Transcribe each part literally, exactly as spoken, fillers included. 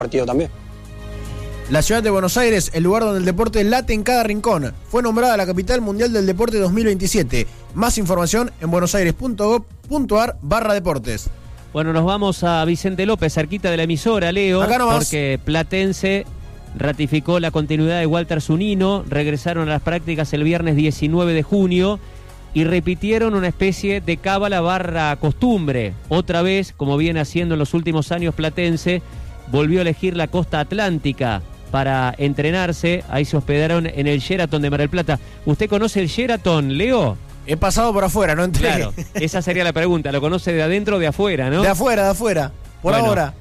partido también. La ciudad de Buenos Aires, el lugar donde el deporte late en cada rincón, fue nombrada la capital mundial del deporte dos mil veintisiete. Más información en buenosaires.gov.ar barra deportes. Bueno, nos vamos a Vicente López, cerquita de la emisora, Leo, Acá nomás. Porque Platense ratificó la continuidad de Walter Zunino, regresaron a las prácticas el viernes diecinueve de junio y repitieron una especie de cábala barra costumbre. Otra vez, como viene haciendo en los últimos años Platense, volvió a elegir la costa atlántica para entrenarse. Ahí se hospedaron en el Sheraton de Mar del Plata. ¿Usted conoce el Sheraton, Leo? He pasado por afuera, no entré. Claro, esa sería la pregunta. ¿Lo conoce de adentro o de afuera, no? De afuera, de afuera. Por bueno, ahora.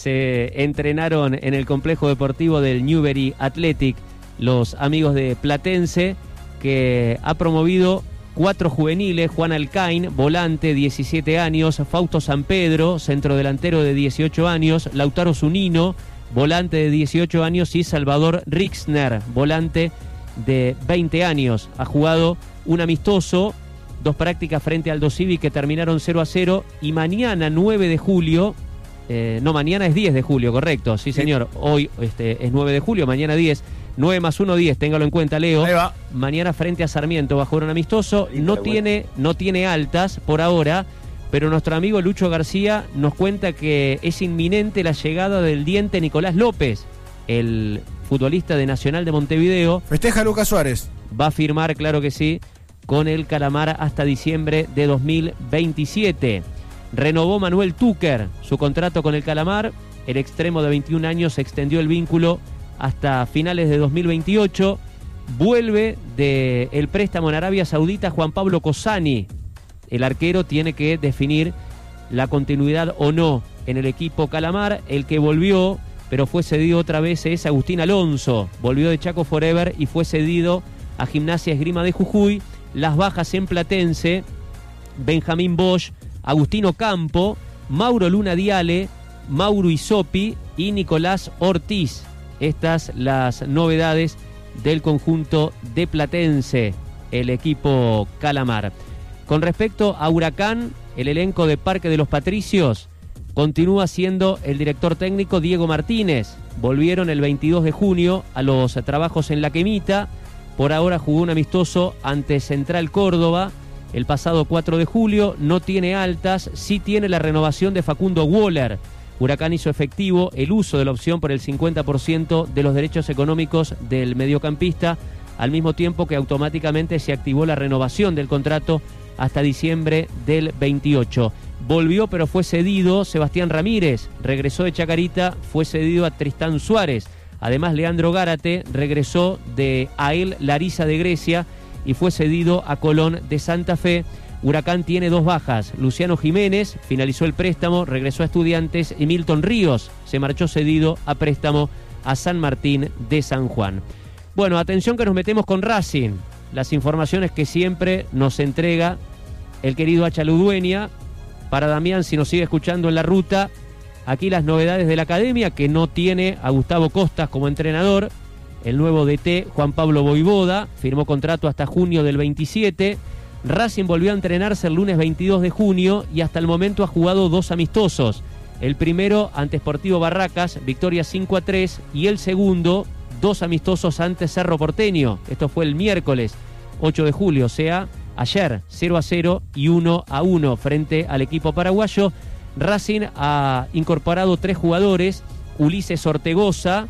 Se entrenaron en el complejo deportivo del Newbery Athletic los amigos de Platense, que ha promovido cuatro juveniles: Juan Alcaín, volante, diecisiete años; Fausto Sampedro, centrodelantero de dieciocho años; Lautaro Zunino, volante de dieciocho años; y Salvador Rixner, volante de veinte años. Ha jugado un amistoso, dos prácticas frente al Aldo Civi que terminaron cero a cero, y mañana nueve de julio, eh, no, mañana es diez de julio, correcto, sí señor, hoy este, es nueve de julio, mañana diez, nueve más uno, diez, téngalo en cuenta, Leo. Ahí va. Mañana frente a Sarmiento va a jugar un amistoso, no tiene, no tiene altas por ahora, pero nuestro amigo Lucho García nos cuenta que es inminente la llegada del diente Nicolás López, el futbolista de Nacional de Montevideo. Festeja Lucas Suárez. Va a firmar, claro que sí, con el Calamar hasta diciembre de dos mil veintisiete. Renovó Manuel Tucker su contrato con el Calamar. El extremo de veintiún años extendió el vínculo hasta finales de dos mil veintiocho. Vuelve del préstamo en Arabia Saudita Juan Pablo Cosani. El arquero tiene que definir la continuidad o no en el equipo Calamar. El que volvió, pero fue cedido otra vez, es Agustín Alonso. Volvió de Chaco Forever y fue cedido a Gimnasia Esgrima de Jujuy. Las bajas en Platense: Benjamín Bosch, Agustino Campo, Mauro Luna Diale, Mauro Isopi y Nicolás Ortiz. Estas las novedades del conjunto de Platense, el equipo Calamar. Con respecto a Huracán, el elenco de Parque de los Patricios continúa siendo el director técnico Diego Martínez. Volvieron el veintidós de junio a los trabajos en La Quemita. Por ahora jugó un amistoso ante Central Córdoba el pasado cuatro de julio. No tiene altas, sí tiene la renovación de Facundo Waller. Huracán hizo efectivo el uso de la opción por el cincuenta por ciento de los derechos económicos del mediocampista, al mismo tiempo que automáticamente se activó la renovación del contrato hasta diciembre del veintiocho. Volvió pero fue cedido Sebastián Ramírez, regresó de Chacarita, fue cedido a Tristán Suárez. Además, Leandro Gárate regresó de Ael Larissa de Grecia y fue cedido a Colón de Santa Fe. Huracán tiene dos bajas: Luciano Jiménez finalizó el préstamo, regresó a Estudiantes, y Milton Ríos se marchó cedido a préstamo a San Martín de San Juan. Bueno, atención que nos metemos con Racing. Las informaciones que siempre nos entrega el querido Hacha Ludueña. Para Damián, si nos sigue escuchando en la ruta, aquí las novedades de la academia, que no tiene a Gustavo Costas como entrenador. El nuevo D T, Juan Pablo Voivoda, firmó contrato hasta junio del veintisiete. Racing volvió a entrenarse el lunes veintidós de junio y hasta el momento ha jugado dos amistosos. El primero ante Sportivo Barracas, victoria cinco a tres, y el segundo, dos amistosos ante Cerro Porteño. Esto fue el miércoles ocho de julio, o sea, ayer, cero a cero y uno a uno frente al equipo paraguayo. Racing ha incorporado tres jugadores. Ulises Ortegoza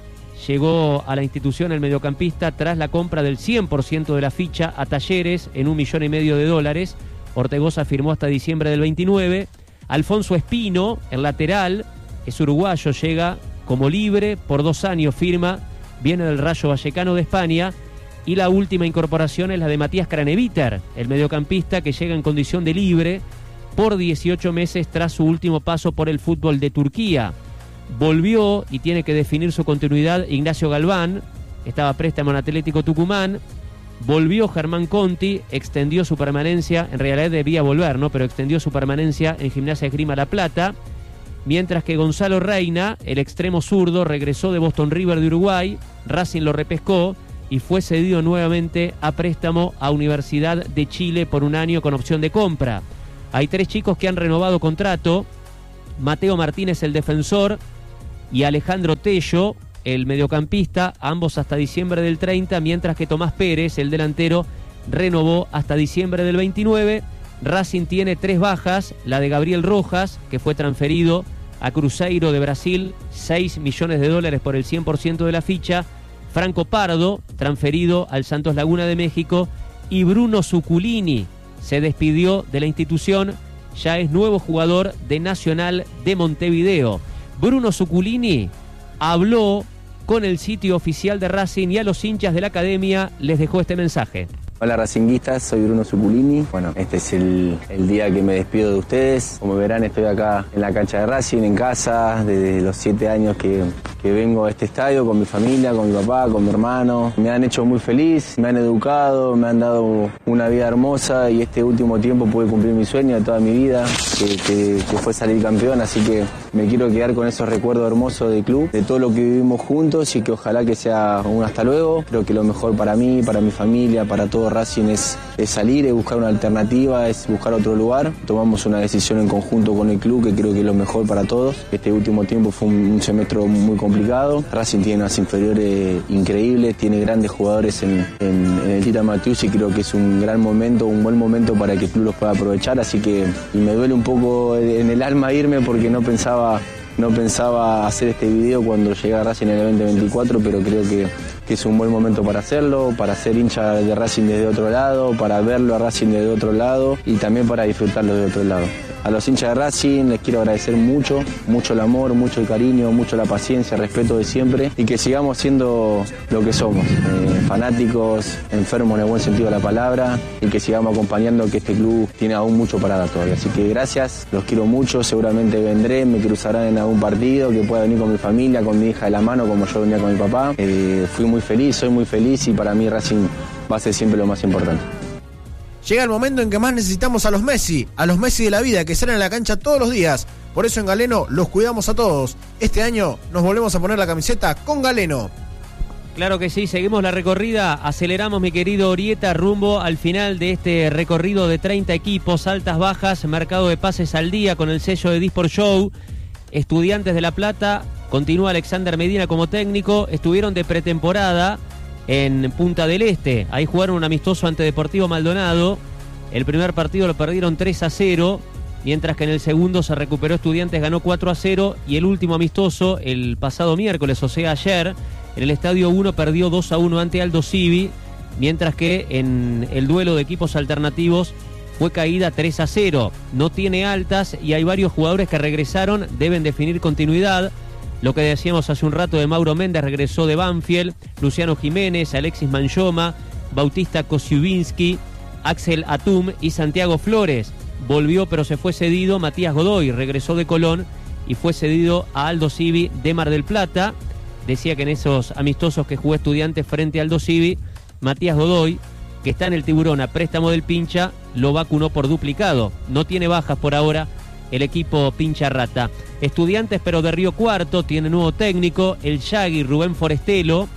llegó a la institución el mediocampista tras la compra del cien por ciento de la ficha a Talleres en un millón y medio de dólares. Ortegoza firmó hasta diciembre del veintinueve. Alfonso Espino, el lateral, es uruguayo, llega como libre por dos años, firma, viene del Rayo Vallecano de España. Y la última incorporación es la de Matías Craneviter, el mediocampista que llega en condición de libre por dieciocho meses tras su último paso por el fútbol de Turquía. Volvió y tiene que definir su continuidad Ignacio Galván, estaba préstamo en Atlético Tucumán. Volvió Germán Conti, extendió su permanencia, en realidad debía volver, ¿no? Pero extendió su permanencia en Gimnasia Esgrima La Plata. Mientras que Gonzalo Reina, el extremo zurdo, regresó de Boston River de Uruguay. Racing lo repescó y fue cedido nuevamente a préstamo a Universidad de Chile por un año con opción de compra. Hay tres chicos que han renovado contrato. Mateo Martínez, el defensor, y Alejandro Tello, el mediocampista, ambos hasta diciembre del treinta, mientras que Tomás Pérez, el delantero, renovó hasta diciembre del veintinueve. Racing tiene tres bajas, la de Gabriel Rojas, que fue transferido a Cruzeiro de Brasil, seis millones de dólares por el cien por ciento de la ficha. Franco Pardo, transferido al Santos Laguna de México, y Bruno Zuculini se despidió de la institución, ya es nuevo jugador de Nacional de Montevideo. Bruno Zuculini habló con el sitio oficial de Racing y a los hinchas de la academia les dejó este mensaje. Hola racinguistas, soy Bruno Zuculini. Bueno, este es el, el día que me despido de ustedes. Como verán, estoy acá en la cancha de Racing, en casa, desde los siete años que, que vengo a este estadio con mi familia, con mi papá, con mi hermano. Me han hecho muy feliz, me han educado, me han dado una vida hermosa y este último tiempo pude cumplir mi sueño de toda mi vida, que, que, que fue salir campeón, así que me quiero quedar con esos recuerdos hermosos del club, de todo lo que vivimos juntos y que ojalá que sea un hasta luego. Creo que lo mejor para mí, para mi familia, para todo Racing es, es salir, es buscar una alternativa, es buscar otro lugar. Tomamos una decisión en conjunto con el club que creo que es lo mejor para todos. Este último tiempo fue un, un semestre muy complicado. Racing tiene unas inferiores increíbles, tiene grandes jugadores en, en, en el Tita Matius y creo que es un gran momento, un buen momento para que el club los pueda aprovechar. Así que y me duele un poco en el alma irme porque no pensaba No pensaba hacer este video cuando llegué a Racing en el veinte veinticuatro, pero creo que, que es un buen momento para hacerlo, para ser hincha de Racing desde otro lado, para verlo a Racing desde otro lado y también para disfrutarlo de otro lado. A los hinchas de Racing les quiero agradecer mucho, mucho el amor, mucho el cariño, mucho la paciencia, el respeto de siempre y que sigamos siendo lo que somos, eh, fanáticos, enfermos en el buen sentido de la palabra y que sigamos acompañando que este club tiene aún mucho para dar todavía. Así que gracias, los quiero mucho, seguramente vendré, me cruzarán en algún partido, que pueda venir con mi familia, con mi hija de la mano como yo venía con mi papá. Eh, fui muy feliz, soy muy feliz y para mí Racing va a ser siempre lo más importante. Llega el momento en que más necesitamos a los Messi, a los Messi de la vida, que salen a la cancha todos los días. Por eso en Galeno los cuidamos a todos. Este año nos volvemos a poner la camiseta con Galeno. Claro que sí, seguimos la recorrida, aceleramos mi querido Orieta rumbo al final de este recorrido de treinta equipos, altas, bajas, mercado de pases al día con el sello de Disport Show. Estudiantes de La Plata, continúa Alexander Medina como técnico, estuvieron de pretemporada en Punta del Este, ahí jugaron un amistoso ante Deportivo Maldonado, el primer partido lo perdieron tres a cero, mientras que en el segundo se recuperó Estudiantes, ganó cuatro a cero, y el último amistoso, el pasado miércoles, o sea ayer, en el Estadio uno perdió dos a uno ante Aldo Civi, mientras que en el duelo de equipos alternativos fue caída tres a cero, no tiene altas y hay varios jugadores que regresaron, deben definir continuidad. Lo que decíamos hace un rato de Mauro Méndez, regresó de Banfield, Luciano Jiménez, Alexis Manchoma, Bautista Kosiubiński, Axel Atum y Santiago Flores. Volvió pero se fue cedido Matías Godoy, regresó de Colón y fue cedido a Aldo Civi de Mar del Plata. Decía que en esos amistosos que jugó Estudiantes frente a Aldo Civi, Matías Godoy, que está en el Tiburón a préstamo del Pincha, lo vacunó por duplicado. No tiene bajas por ahora el equipo Pincha Rata. Estudiantes pero de Río Cuarto tiene nuevo técnico, el Yagui Rubén Forestelo.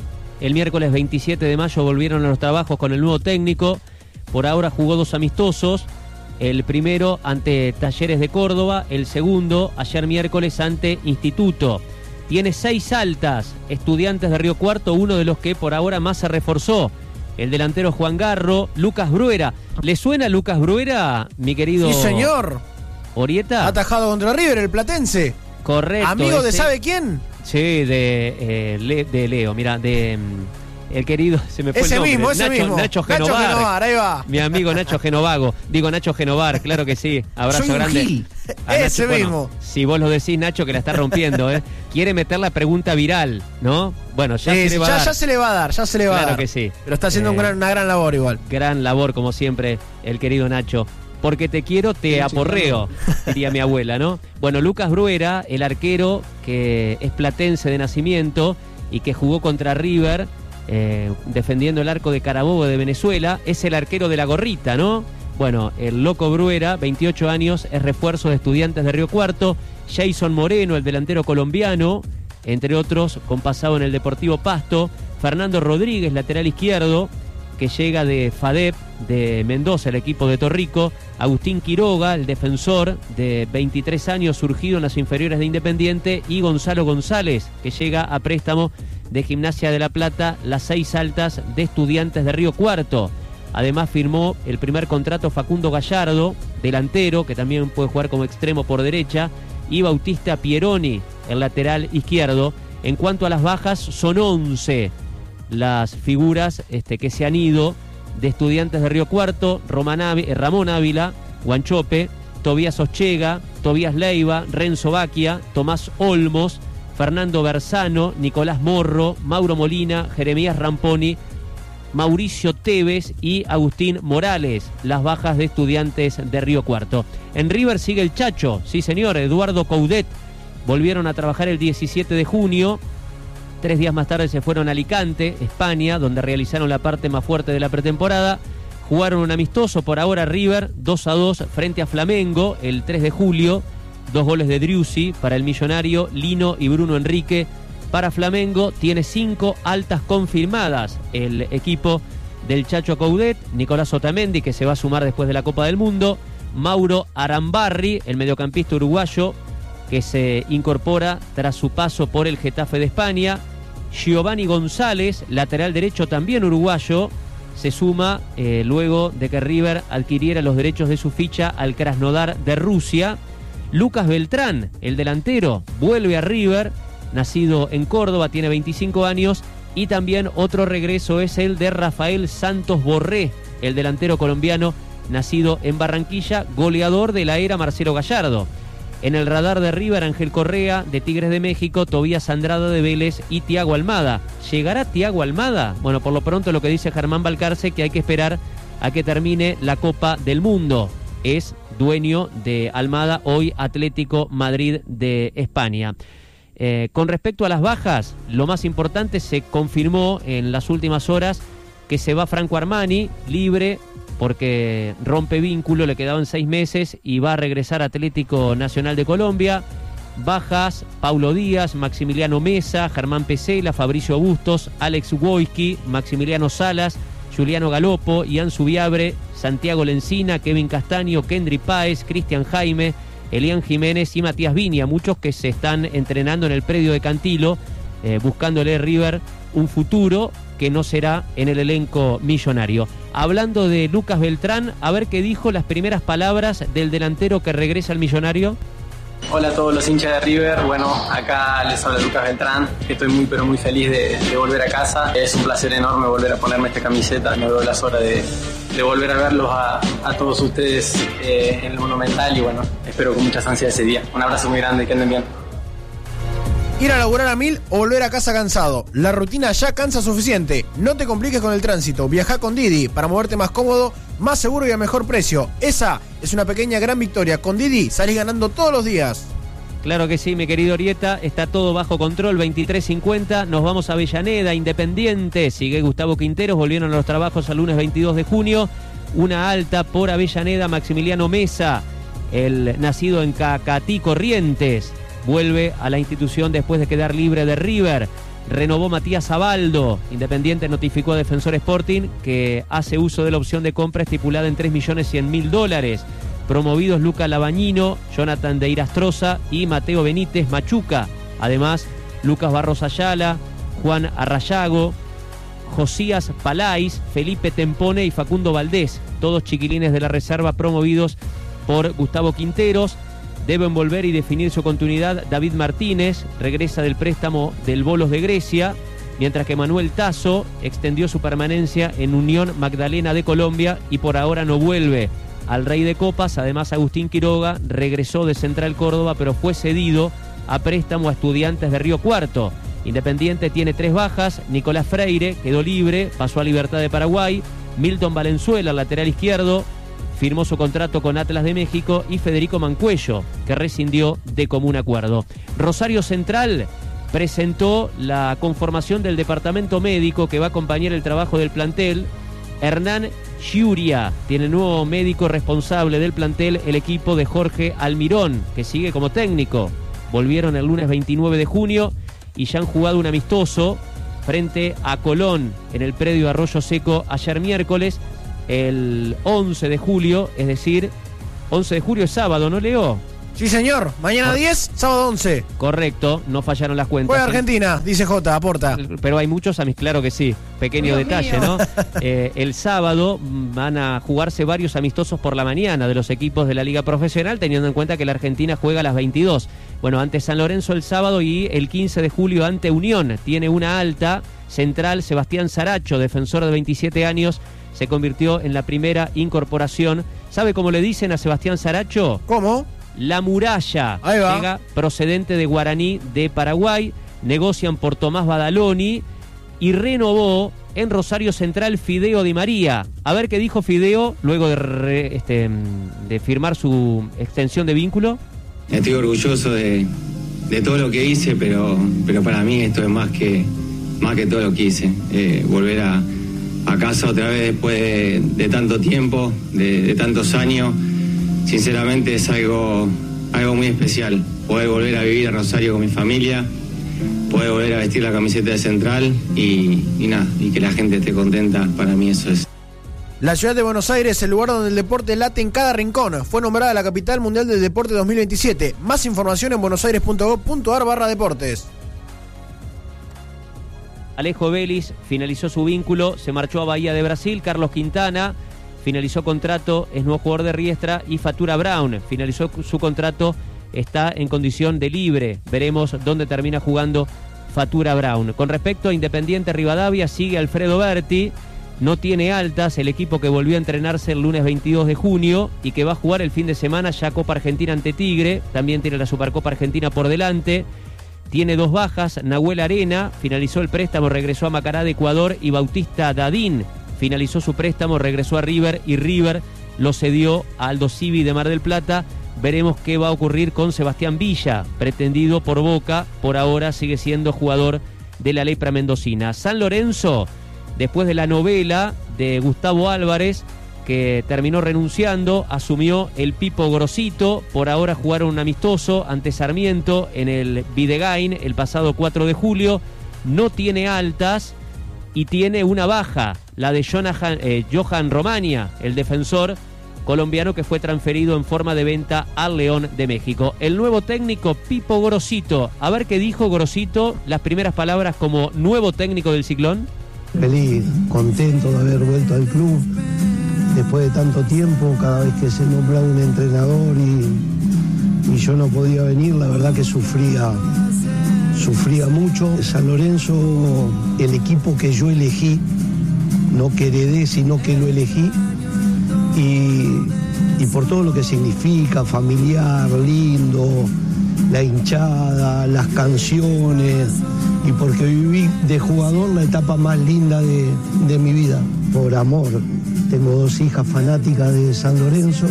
El miércoles veintisiete de mayo volvieron a los trabajos con el nuevo técnico. Por ahora jugó dos amistosos, el primero ante Talleres de Córdoba, el segundo ayer miércoles ante Instituto. Tiene seis altas, Estudiantes de Río Cuarto, uno de los que por ahora más se reforzó, el delantero Juan Garro. Lucas Bruera, ¿le suena Lucas Bruera, mi querido? Sí, señor. Orieta. Ha atajado contra River, el platense. Correcto. Amigo ese... de ¿sabe quién? Sí, de, eh, Le, de Leo, mira, de... El querido, se me fue ese el nombre. mismo, ese Nacho, mismo. Nacho Genovar. Nacho Genovar, ahí va. Mi amigo Nacho Genovago. Digo Nacho Genovar, claro que sí. Abrazo Soy un grande. Gil. A Nacho. Ese Bueno, mismo. si vos lo decís, Nacho, que la está rompiendo, ¿eh? Quiere meter la pregunta viral, ¿no? Bueno, ya Sí, se le va ya, a dar. ya se le va a dar, ya se le va Claro a dar. que sí. Pero está haciendo Eh, un gran- una gran labor igual. Gran labor, como siempre, el querido Nacho. Porque te quiero, te Sí, aporreo, diría mi abuela, ¿no? Bueno, Lucas Bruera, el arquero que es platense de nacimiento y que jugó contra River, eh, defendiendo el arco de Carabobo de Venezuela, es el arquero de la gorrita, ¿no? Bueno, el loco Bruera, veintiocho años, es refuerzo de Estudiantes de Río Cuarto. Jason Moreno, el delantero colombiano, entre otros, con pasado en el Deportivo Pasto. Fernando Rodríguez, lateral izquierdo, que llega de FADEP, de Mendoza, el equipo de Torrico, Agustín Quiroga, el defensor de veintitrés años, surgido en las inferiores de Independiente, y Gonzalo González, que llega a préstamo de Gimnasia de La Plata, las seis altas de Estudiantes de Río Cuarto. Además firmó el primer contrato Facundo Gallardo, delantero, que también puede jugar como extremo por derecha, y Bautista Pieroni, el lateral izquierdo. En cuanto a las bajas, son once las figuras este, que se han ido de Estudiantes de Río Cuarto: Roman Ávila, eh, Ramón Ávila, Guanchope, Tobías Ochega, Tobías Leiva, Renzo Baquia, Tomás Olmos, Fernando Bersano, Nicolás Morro, Mauro Molina, Jeremías Ramponi, Mauricio Tevez y Agustín Morales, las bajas de Estudiantes de Río Cuarto. En River sigue el Chacho, sí señor, Eduardo Coudet. Volvieron a trabajar el diecisiete de junio. Tres días más tarde se fueron a Alicante, España, donde realizaron la parte más fuerte de la pretemporada. Jugaron un amistoso, por ahora River, dos a dos frente a Flamengo el tres de julio. Dos goles de Driussi para el millonario, Lino y Bruno Enrique para Flamengo. Tiene cinco altas confirmadas el equipo del Chacho Coudet: Nicolás Otamendi, que se va a sumar después de la Copa del Mundo; Mauro Arambarri, el mediocampista uruguayo, que se incorpora tras su paso por el Getafe de España; Giovanni González, lateral derecho también uruguayo, se suma eh, luego de que River adquiriera los derechos de su ficha al Krasnodar de Rusia; Lucas Beltrán, el delantero, vuelve a River, nacido en Córdoba, tiene veinticinco años; y también otro regreso es el de Rafael Santos Borré, el delantero colombiano, nacido en Barranquilla, goleador de la era Marcelo Gallardo. En el radar de River, Ángel Correa, de Tigres de México, Tobías Andrada, de Vélez, y Thiago Almada. ¿Llegará Thiago Almada? Bueno, por lo pronto lo que dice Germán Balcarce, que hay que esperar a que termine la Copa del Mundo. Es dueño de Almada, hoy Atlético Madrid de España. Eh, con respecto a las bajas, lo más importante, se confirmó en las últimas horas que se va Franco Armani, libre, porque rompe vínculo, le quedaban seis meses y va a regresar a Atlético Nacional de Colombia. Bajas: Paulo Díaz, Maximiliano Mesa, Germán Pesela, Fabricio Bustos, Alex Wojcicki, Maximiliano Salas, Juliano Galopo, Ian Subiabre, Santiago Lencina, Kevin Castaño, Kendry Páez, Cristian Jaime, Elian Jiménez y Matías Viña, muchos que se están entrenando en el predio de Cantilo, eh, buscándole River un futuro que no será en el elenco millonario. Hablando de Lucas Beltrán, a ver qué dijo, las primeras palabras del delantero que regresa al millonario. Hola a todos los hinchas de River, bueno, acá les habla Lucas Beltrán, estoy muy pero muy feliz de, de volver a casa. Es un placer enorme volver a ponerme esta camiseta, no veo las horas de, de volver a verlos a, a todos ustedes eh, en el Monumental, y bueno, espero con muchas ansias ese día. Un abrazo muy grande, que anden bien. Ir a laburar a mil o volver a casa cansado. La rutina ya cansa suficiente. No te compliques con el tránsito. Viajá con Didi para moverte más cómodo, más seguro y a mejor precio. Esa es una pequeña gran victoria. Con Didi salís ganando todos los días. Claro que sí, mi querido Orieta. Está todo bajo control. veintitrés cincuenta. Nos vamos a Avellaneda, Independiente. Sigue Gustavo Quinteros. Volvieron a los trabajos el lunes veintidós de junio. Una alta por Avellaneda. Maximiliano Mesa, el nacido en Cacatí, Corrientes, vuelve a la institución después de quedar libre de River. Renovó Matías Abaldo. Independiente notificó a Defensor Sporting que hace uso de la opción de compra estipulada en tres millones cien mil dólares. Promovidos Luca Labañino, Jonathan de Irastroza y Mateo Benítez Machuca. Además, Lucas Barros Ayala, Juan Arrayago, Josías Palais, Felipe Tempone y Facundo Valdés. Todos chiquilines de la reserva promovidos por Gustavo Quinteros. Deben volver y definir su continuidad David Martínez, regresa del préstamo del Bolos de Grecia, mientras que Manuel Tazo extendió su permanencia en Unión Magdalena de Colombia y por ahora no vuelve al Rey de Copas. Además, Agustín Quiroga regresó de Central Córdoba, pero fue cedido a préstamo a Estudiantes de Río Cuarto. Independiente tiene tres bajas: Nicolás Freire quedó libre, pasó a Libertad de Paraguay; Milton Valenzuela, lateral izquierdo, firmó su contrato con Atlas de México; y Federico Mancuello, que rescindió de común acuerdo. Rosario Central presentó la conformación del departamento médico que va a acompañar el trabajo del plantel. Hernán Giuria tiene nuevo médico responsable del plantel, el equipo de Jorge Almirón, que sigue como técnico. Volvieron el lunes veintinueve de junio y ya han jugado un amistoso frente a Colón en el predio Arroyo Seco ayer miércoles, el once de julio, es decir, once de julio es sábado, ¿no, Leo? Sí, señor. Mañana diez, sábado once. Correcto, no fallaron las cuentas. Juega Argentina, dice J, aporta. Pero hay muchos amis, claro que sí. Pequeño Dios detalle, mío. ¿no? Eh, el sábado van a jugarse varios amistosos por la mañana de los equipos de la Liga Profesional, teniendo en cuenta que la Argentina juega a las veintidós. Bueno, ante San Lorenzo el sábado y el quince de julio ante Unión. Tiene una alta central, Sebastián Saracho, defensor de veintisiete años, se convirtió en la primera incorporación. ¿Sabe cómo le dicen a Sebastián Saracho? ¿Cómo? La Muralla. Ahí va. Llega procedente de Guaraní de Paraguay. Negocian por Tomás Badaloni y renovó en Rosario Central Fideo Di María. A ver qué dijo Fideo luego de, re, este, de firmar su extensión de vínculo. Estoy orgulloso de, de todo lo que hice, pero, pero para mí esto es más que, más que todo lo que hice. Eh, volver a, a casa otra vez después de, de tanto tiempo, de, de tantos años. Sinceramente es algo, algo muy especial, poder volver a vivir a Rosario con mi familia, poder volver a vestir la camiseta de Central y, y nada, y que la gente esté contenta, para mí eso es. La ciudad de Buenos Aires es el lugar donde el deporte late en cada rincón. Fue nombrada la capital mundial del deporte dos mil veintisiete. Más información en buenosaires.gov.ar barra deportes. Alejo Vélez finalizó su vínculo, se marchó a Bahía de Brasil. Carlos Quintana finalizó contrato, es nuevo jugador de Riestra. Y Fatura Brown finalizó su contrato, está en condición de libre. Veremos dónde termina jugando Fatura Brown. Con respecto a Independiente Rivadavia, sigue Alfredo Berti, no tiene altas, el equipo que volvió a entrenarse el lunes veintidós de junio y que va a jugar el fin de semana ya Copa Argentina ante Tigre, también tiene la Supercopa Argentina por delante. Tiene dos bajas, Nahuel Arena finalizó el préstamo, regresó a Macará de Ecuador, y Bautista Dadín finalizó su préstamo, regresó a River y River lo cedió a Aldo Civi de Mar del Plata. Veremos qué va a ocurrir con Sebastián Villa, pretendido por Boca, por ahora sigue siendo jugador de la Lepra Mendocina. San Lorenzo, después de la novela de Gustavo Álvarez, que terminó renunciando, asumió el Pipo Grosito. Por ahora jugaron un amistoso ante Sarmiento en el Videgain el pasado cuatro de julio. No tiene altas y tiene una baja, la de Johan, eh, Johan Romania, el defensor colombiano que fue transferido en forma de venta al León de México. El nuevo técnico, Pipo Grosito. A ver qué dijo Grosito, las primeras palabras como nuevo técnico del Ciclón. Feliz, contento de haber vuelto al club después de tanto tiempo. Cada vez que se nombraba un entrenador y, y yo no podía venir, la verdad que sufría, sufría mucho. San Lorenzo, el equipo que yo elegí, no que heredé, sino que lo elegí, y, y por todo lo que significa, familiar, lindo, la hinchada, las canciones, y porque viví de jugador la etapa más linda de, de mi vida, por amor. Tengo dos hijas fanáticas de San Lorenzo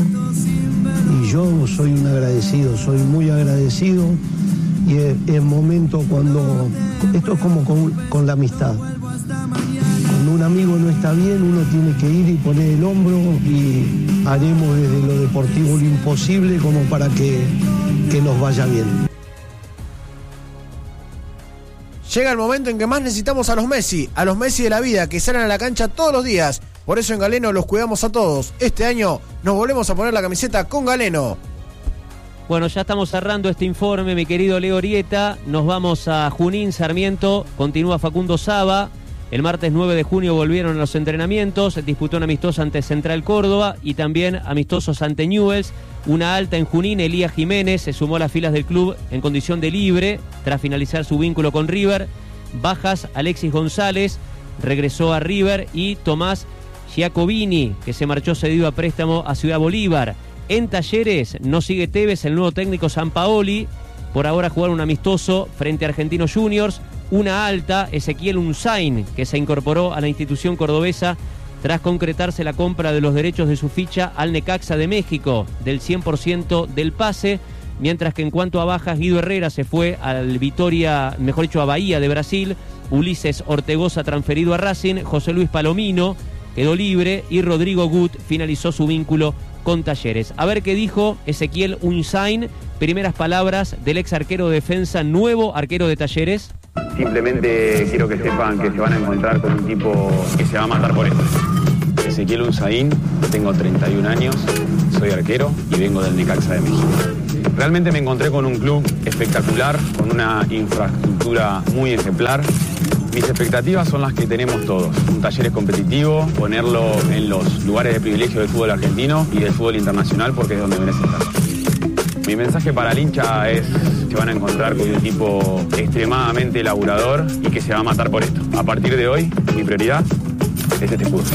y yo soy un agradecido, soy muy agradecido, y es, es momento cuando, esto es como con, con la amistad. Cuando un amigo no está bien, uno tiene que ir y poner el hombro, y haremos desde lo deportivo lo imposible como para que, que nos vaya bien. Llega el momento en que más necesitamos a los Messi, a los Messi de la vida, que salen a la cancha todos los días. Por eso en Galeno los cuidamos a todos. Este año nos volvemos a poner la camiseta con Galeno. Bueno, ya estamos cerrando este informe, mi querido Leo Orieta. Nos vamos a Junín, Sarmiento. Continúa Facundo Saba. El martes nueve de junio volvieron a los entrenamientos. Disputó un amistoso ante Central Córdoba y también amistosos ante Newell's. Una alta en Junín, Elías Jiménez se sumó a las filas del club en condición de libre tras finalizar su vínculo con River. Bajas, Alexis González regresó a River y Tomás Giacobini, que se marchó cedido a préstamo a Ciudad Bolívar. En Talleres no sigue Tevez, el nuevo técnico Sampaoli. Por ahora jugaron un amistoso frente a Argentinos Juniors. Una alta, Ezequiel Unzain, que se incorporó a la institución cordobesa tras concretarse la compra de los derechos de su ficha al Necaxa de México, del cien por ciento del pase, mientras que en cuanto a bajas, Guido Herrera se fue al Vitória, mejor dicho a Bahía de Brasil, Ulises Ortegoza transferido a Racing, José Luis Palomino quedó libre y Rodrigo Gut finalizó su vínculo con Talleres. A ver qué dijo Ezequiel Unzain, primeras palabras del ex arquero de defensa, nuevo arquero de Talleres. Simplemente quiero que sepan que se van a encontrar con un tipo que se va a matar por esto. Ezequiel Unzaín, tengo treinta y un años, soy arquero y vengo del Necaxa de México. Realmente me encontré con un club espectacular, con una infraestructura muy ejemplar. Mis expectativas son las que tenemos todos. Un taller es competitivo, ponerlo en los lugares de privilegio del fútbol argentino y del fútbol internacional porque es donde merece estar. Mi mensaje para el hincha es que van a encontrar con un tipo extremadamente laburador y que se va a matar por esto. A partir de hoy, mi prioridad es este escudo.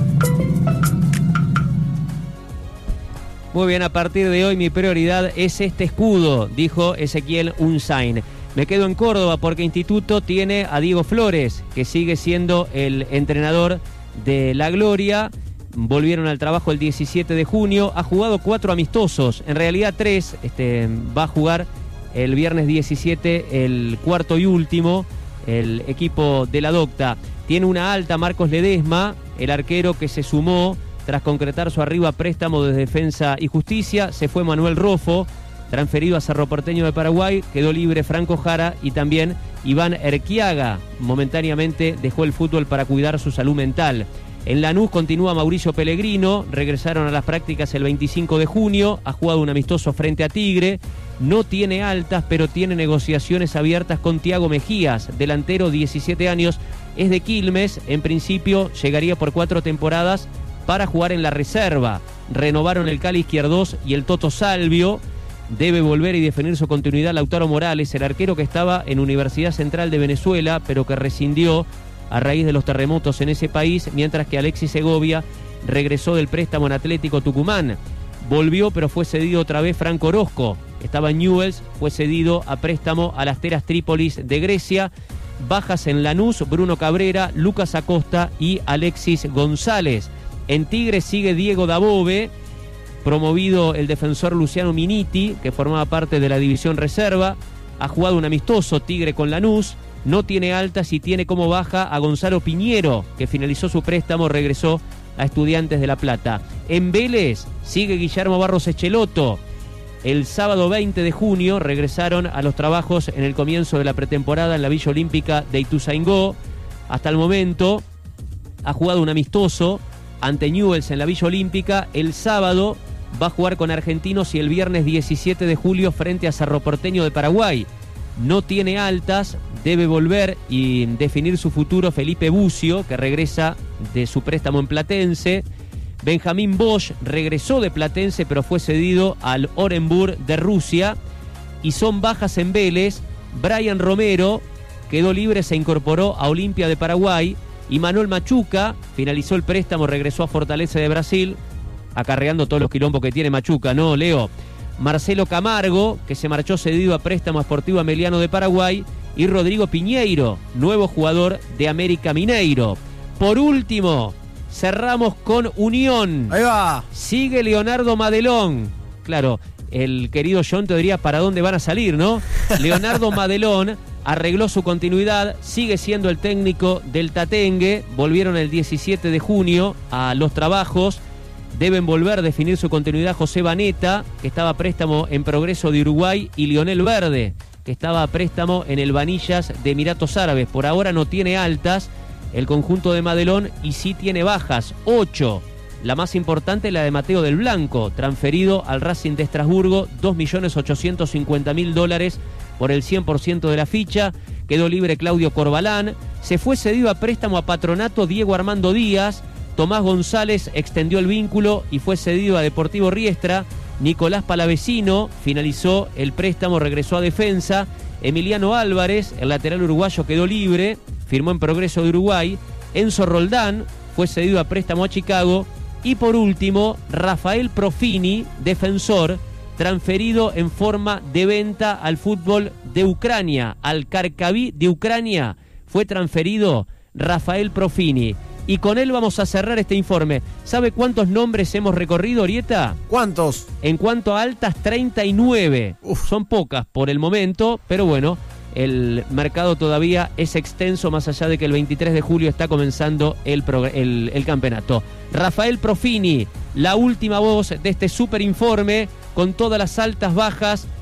Muy bien, a partir de hoy mi prioridad es este escudo, dijo Ezequiel Unzaín. Me quedo en Córdoba porque Instituto tiene a Diego Flores, que sigue siendo el entrenador de La Gloria. Volvieron al trabajo el diecisiete de junio. Ha jugado cuatro amistosos, en realidad tres. Este, va a jugar el viernes diecisiete, el cuarto y último, el equipo de la Docta. Tiene una alta Marcos Ledesma, el arquero que se sumó tras concretar su arriba préstamo de Defensa y Justicia. Se fue Manuel Rofo, transferido a Cerro Porteño de Paraguay. Quedó libre Franco Jara y también Iván Erquiaga. Momentáneamente dejó el fútbol para cuidar su salud mental. En Lanús continúa Mauricio Pellegrino. Regresaron a las prácticas el veinticinco de junio. Ha jugado un amistoso frente a Tigre. No tiene altas, pero tiene negociaciones abiertas con Tiago Mejías, delantero, diecisiete años. Es de Quilmes. En principio llegaría por cuatro temporadas para jugar en la reserva. Renovaron el Cali Izquierdos y el Toto Salvio. Debe volver y definir su continuidad Lautaro Morales, el arquero que estaba en Universidad Central de Venezuela, pero que rescindió a raíz de los terremotos en ese país, mientras que Alexis Segovia regresó del préstamo en Atlético Tucumán. Volvió, pero fue cedido otra vez Franco Orozco. Estaba en Newell's, fue cedido a préstamo a las Teras Trípolis de Grecia. Bajas en Lanús, Bruno Cabrera, Lucas Acosta y Alexis González. En Tigre sigue Diego Dabove, promovido el defensor Luciano Miniti, que formaba parte de la división reserva. Ha jugado un amistoso Tigre con Lanús. No tiene altas y tiene como baja a Gonzalo Piñero, que finalizó su préstamo, regresó a Estudiantes de La Plata. En Vélez sigue Guillermo Barros Echeloto. El sábado veinte de junio regresaron a los trabajos en el comienzo de la pretemporada en la Villa Olímpica de Ituzaingó. Hasta el momento ha jugado un amistoso ante Newell's en la Villa Olímpica. El sábado va a jugar con Argentinos y el viernes diecisiete de julio frente a Cerro Porteño de Paraguay. No tiene altas, debe volver y definir su futuro Felipe Bucio, que regresa de su préstamo en Platense. Benjamín Bosch regresó de Platense, pero fue cedido al Orenburg de Rusia. Y son bajas en Vélez. Brian Romero quedó libre, se incorporó a Olimpia de Paraguay. Y Manuel Machuca finalizó el préstamo, regresó a Fortaleza de Brasil, acarreando todos los quilombos que tiene Machuca, ¿no, Leo? Marcelo Camargo, que se marchó cedido a préstamo a Sportivo Ameliano de Paraguay, y Rodrigo Piñeiro, nuevo jugador de América Mineiro. Por último, cerramos con Unión. Ahí va. Sigue Leonardo Madelón. Claro, el querido John te diría para dónde van a salir, ¿no? Leonardo Madelón arregló su continuidad, sigue siendo el técnico del Tatengue. Volvieron el diecisiete de junio a los trabajos. Deben volver a definir su continuidad José Baneta, que estaba a préstamo en Progreso de Uruguay, y Lionel Verde, que estaba a préstamo en el Vanillas de Emiratos Árabes. Por ahora no tiene altas el conjunto de Madelón y sí tiene bajas, ocho. La más importante, la de Mateo del Blanco, transferido al Racing de Estrasburgo, dos millones ochocientos cincuenta mil dólares por el cien por ciento de la ficha. Quedó libre Claudio Corbalán. Se fue cedido a préstamo a Patronato Diego Armando Díaz. Tomás González extendió el vínculo y fue cedido a Deportivo Riestra. Nicolás Palavecino finalizó el préstamo, regresó a Defensa. Emiliano Álvarez, el lateral uruguayo, quedó libre, firmó en Progreso de Uruguay. Enzo Roldán fue cedido a préstamo a Chicago. Y por último, Rafael Profini, defensor, transferido en forma de venta al fútbol de Ucrania, al Kharkiv de Ucrania. Fue transferido Rafael Profini. Y con él vamos a cerrar este informe. ¿Sabe cuántos nombres hemos recorrido, Orieta? ¿Cuántos? En cuanto a altas, treinta y nueve. Uf. Son pocas por el momento, pero bueno, el mercado todavía es extenso, más allá de que el veintitrés de julio está comenzando el, el, el campeonato. Rafael Profini, la última voz de este super informe, con todas las altas, bajas,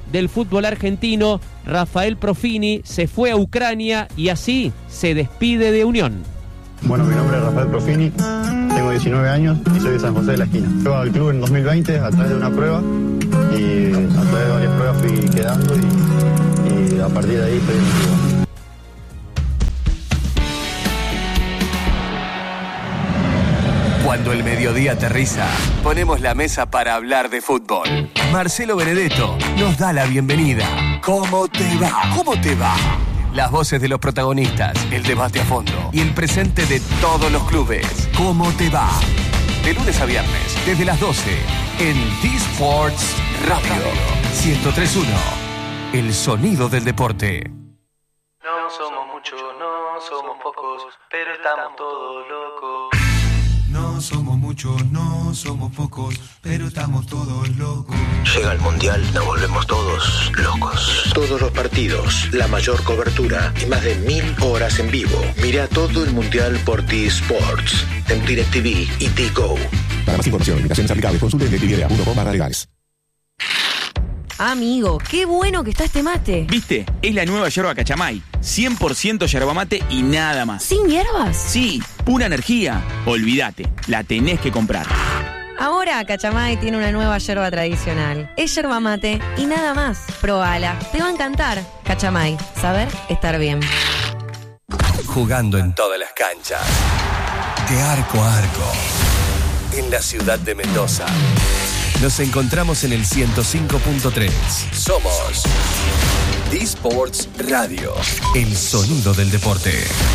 del fútbol argentino, Rafael Profini, se fue a Ucrania y así se despide de Unión. Bueno, mi nombre es Rafael Profini, tengo diecinueve años y soy de San José de la Esquina. Llego al club en dos mil veinte a través de una prueba y a través de varias pruebas fui quedando y, y a partir de ahí estoy en el club. Cuando el mediodía aterriza, ponemos la mesa para hablar de fútbol. Marcelo Benedetto nos da la bienvenida. ¿Cómo te va? ¿Cómo te va? Las voces de los protagonistas, el debate a fondo y el presente de todos los clubes. ¿Cómo te va? De lunes a viernes, desde las doce, en D-Sports Radio ciento tres punto uno. El sonido del deporte. No somos muchos, no somos pocos, pero estamos todos locos. No somos muchos, no somos pocos, pero estamos todos locos. Llega el Mundial, nos volvemos todos locos. Todos los partidos, la mayor cobertura y más de mil horas en vivo. Mira todo el Mundial por T-Sports, en DirecTV y T-Go. Para más información, limitaciones aplicables, consulte en directv punto com barra legales. Amigo, qué bueno que está este mate. ¿Viste? Es la nueva yerba Cachamay. cien por ciento yerba mate y nada más. ¿Sin hierbas? Sí, pura energía. Olvídate, la tenés que comprar. Ahora Cachamay tiene una nueva yerba tradicional. Es yerba mate y nada más. Probala, te va a encantar. Cachamay, saber estar bien. Jugando en todas las canchas. De arco a arco. En la ciudad de Mendoza. Nos encontramos en el ciento cinco punto tres. Somos D-Sports Radio. El sonido del deporte.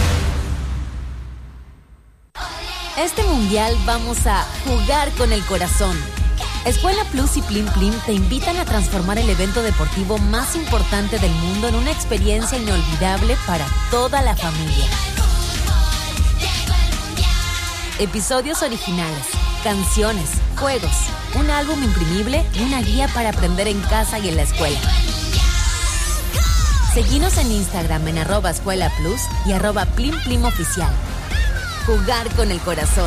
Este mundial vamos a jugar con el corazón. Escuela Plus y Plim Plim te invitan a transformar el evento deportivo más importante del mundo en una experiencia inolvidable para toda la familia. Episodios originales, canciones, juegos, un álbum imprimible y una guía para aprender en casa y en la escuela. Seguinos en Instagram en arroba escuela plus y arroba plim plim oficial. Jugar con el corazón.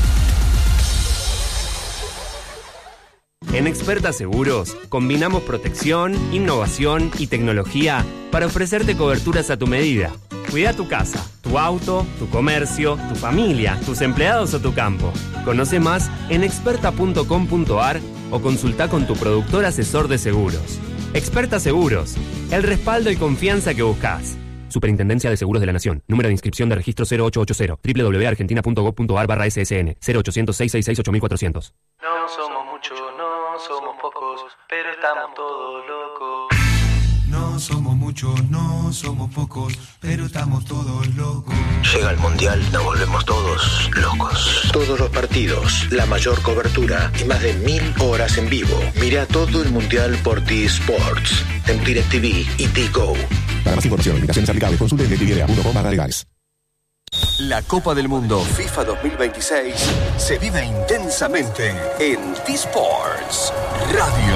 En Experta Seguros, combinamos protección, innovación y tecnología para ofrecerte coberturas a tu medida. Cuida tu casa, tu auto, tu comercio, tu familia, tus empleados o tu campo. Conoce más en experta punto com punto ar o consulta con tu productor asesor de seguros. Experta Seguros, el respaldo y confianza que buscas. Superintendencia de Seguros de la Nación. Número de inscripción de registro cero ocho ocho cero. doble u doble u doble u punto argentina punto gov punto ar barra S S N. cero ochocientos, seiscientos sesenta y seis, ocho mil cuatrocientos. No somos muchos, no somos pocos, pero estamos todos locos. No somos muchos, no somos pocos, pero estamos todos locos. Llega el Mundial, nos volvemos todos locos. Todos los partidos, la mayor cobertura y más de mil horas en vivo. Mira todo el Mundial por T-Sports, en DirecTV y T-Go. Para más información, limitaciones aplicables, consulte en directv punto com barra legales. La Copa del Mundo FIFA dos mil veintiséis se vive intensamente en T-Sports Radio.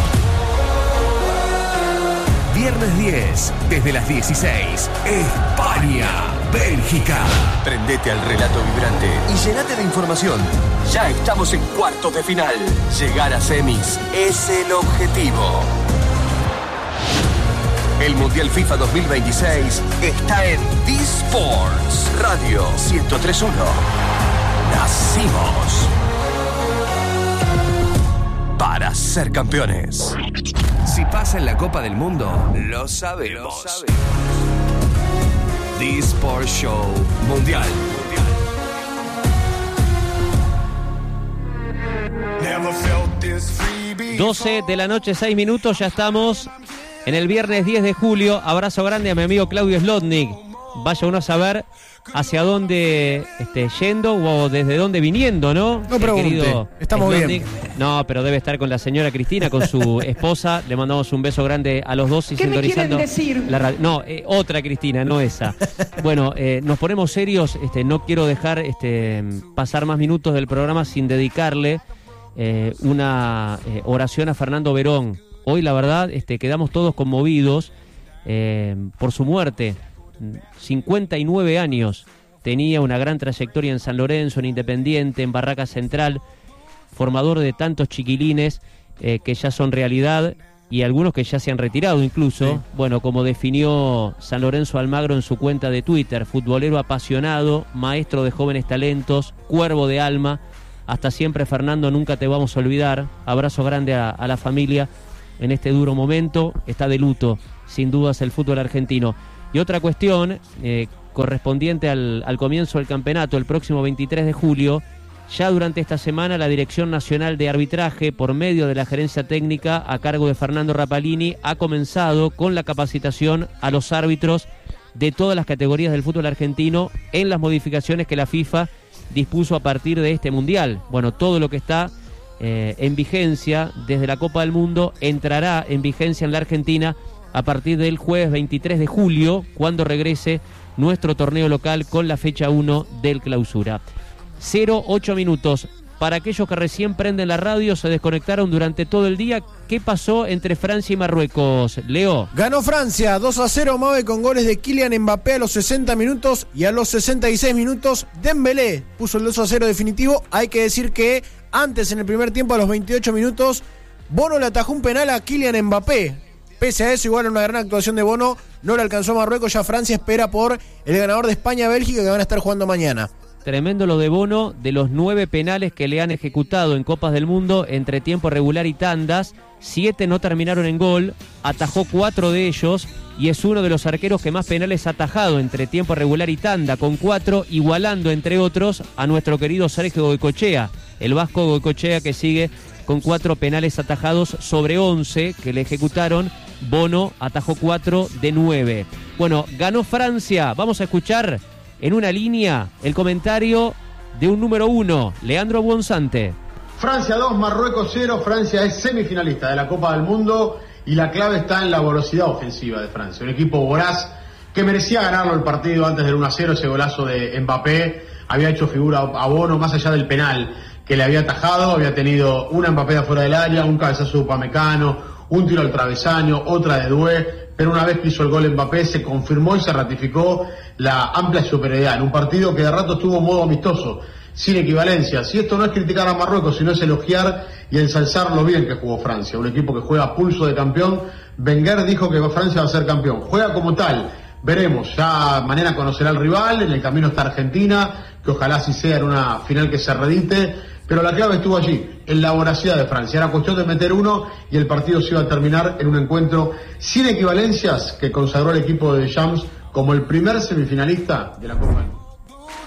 Viernes diez, desde las dieciséis, España, Bélgica. Prendete al relato vibrante y llenate de información. Ya estamos en cuartos de final. Llegar a semis es el objetivo. El Mundial FIFA dos mil veintiséis está en D-Sports Radio ciento tres punto uno. Nacimos para ser campeones. Si pasa en la Copa del Mundo, lo sabemos. D-Sports Show Mundial. doce de la noche, seis minutos, ya estamos en el viernes diez de julio. Abrazo grande a mi amigo Claudio Slotnick. Vaya uno a saber hacia dónde esté yendo o desde dónde viniendo, ¿no? No pregunte, estamos Slotnick. bien. No, pero debe estar con la señora Cristina, con su esposa. Le mandamos un beso grande a los dos y ¿Qué me sintonizando quieren decir? la radio. No, eh, otra Cristina, no esa. Bueno, eh, nos ponemos serios. Este, no quiero dejar este, pasar más minutos del programa sin dedicarle eh, una eh, oración a Fernando Verón. Hoy, la verdad, este, quedamos todos conmovidos eh, por su muerte. cincuenta y nueve años, tenía una gran trayectoria en San Lorenzo, en Independiente, en Barraca Central, formador de tantos chiquilines eh, que ya son realidad y algunos que ya se han retirado incluso. Sí. Bueno, como definió San Lorenzo Almagro en su cuenta de Twitter, futbolero apasionado, maestro de jóvenes talentos, cuervo de alma, hasta siempre Fernando, nunca te vamos a olvidar. Abrazo grande a, a la familia en este duro momento. Está de luto, sin dudas, el fútbol argentino. Y otra cuestión, eh, correspondiente al, al comienzo del campeonato, el próximo veintitrés de julio, ya durante esta semana la Dirección Nacional de Arbitraje, por medio de la gerencia técnica a cargo de Fernando Rapalini, ha comenzado con la capacitación a los árbitros de todas las categorías del fútbol argentino en las modificaciones que la FIFA dispuso a partir de este Mundial. Bueno, todo lo que está eh, en vigencia desde la Copa del Mundo entrará en vigencia en la Argentina a partir del jueves veintitrés de julio, cuando regrese nuestro torneo local con la fecha uno del Clausura. cero ocho minutos. Para aquellos que recién prenden la radio, se desconectaron durante todo el día. ¿Qué pasó entre Francia y Marruecos? Leo. Ganó Francia dos a cero, Mabe, con goles de Kylian Mbappé a los sesenta minutos y a los sesenta y seis minutos Dembélé puso el dos a cero definitivo. Hay que decir que antes, en el primer tiempo, a los veintiocho minutos, Bono le atajó un penal a Kylian Mbappé. Pese a eso, igual una gran actuación de Bono, no le alcanzó a Marruecos. Ya Francia espera por el ganador de España-Bélgica, que van a estar jugando mañana. Tremendo lo de Bono, de los nueve penales que le han ejecutado en Copas del Mundo entre tiempo regular y tandas, siete no terminaron en gol, atajó cuatro de ellos y es uno de los arqueros que más penales ha atajado entre tiempo regular y tanda, con cuatro, igualando entre otros a nuestro querido Sergio Goicoechea, el vasco Goicoechea, que sigue con cuatro penales atajados sobre once que le ejecutaron. Bono atajó cuatro de nueve. Bueno, ganó Francia. Vamos a escuchar en una línea el comentario de un número uno, Leandro Buonsante. Francia dos, Marruecos cero. Francia es semifinalista de la Copa del Mundo y la clave está en la velocidad ofensiva de Francia. Un equipo voraz que merecía ganarlo el partido antes del uno a cero. Ese golazo de Mbappé había hecho figura a Bono, más allá del penal que le había atajado. Había tenido una Mbappé afuera del área, un cabezazo de Upamecano, un tiro al travesaño, otra de Doué. Pero una vez que hizo el gol Mbappé, se confirmó y se ratificó la amplia superioridad en un partido que de rato estuvo en modo amistoso, sin equivalencias. Y esto no es criticar a Marruecos, sino es elogiar y ensalzar lo bien que jugó Francia. Un equipo que juega a pulso de campeón. Wenger dijo que Francia va a ser campeón. Juega como tal. Veremos. Ya mañana conocerá al rival. En el camino está Argentina, que ojalá así sea en una final que se redite. Pero la clave estuvo allí, en la voracidad de Francia. Era cuestión de meter uno y el partido se iba a terminar en un encuentro sin equivalencias que consagró al equipo de Deschamps como el primer semifinalista de la Copa del Mundo.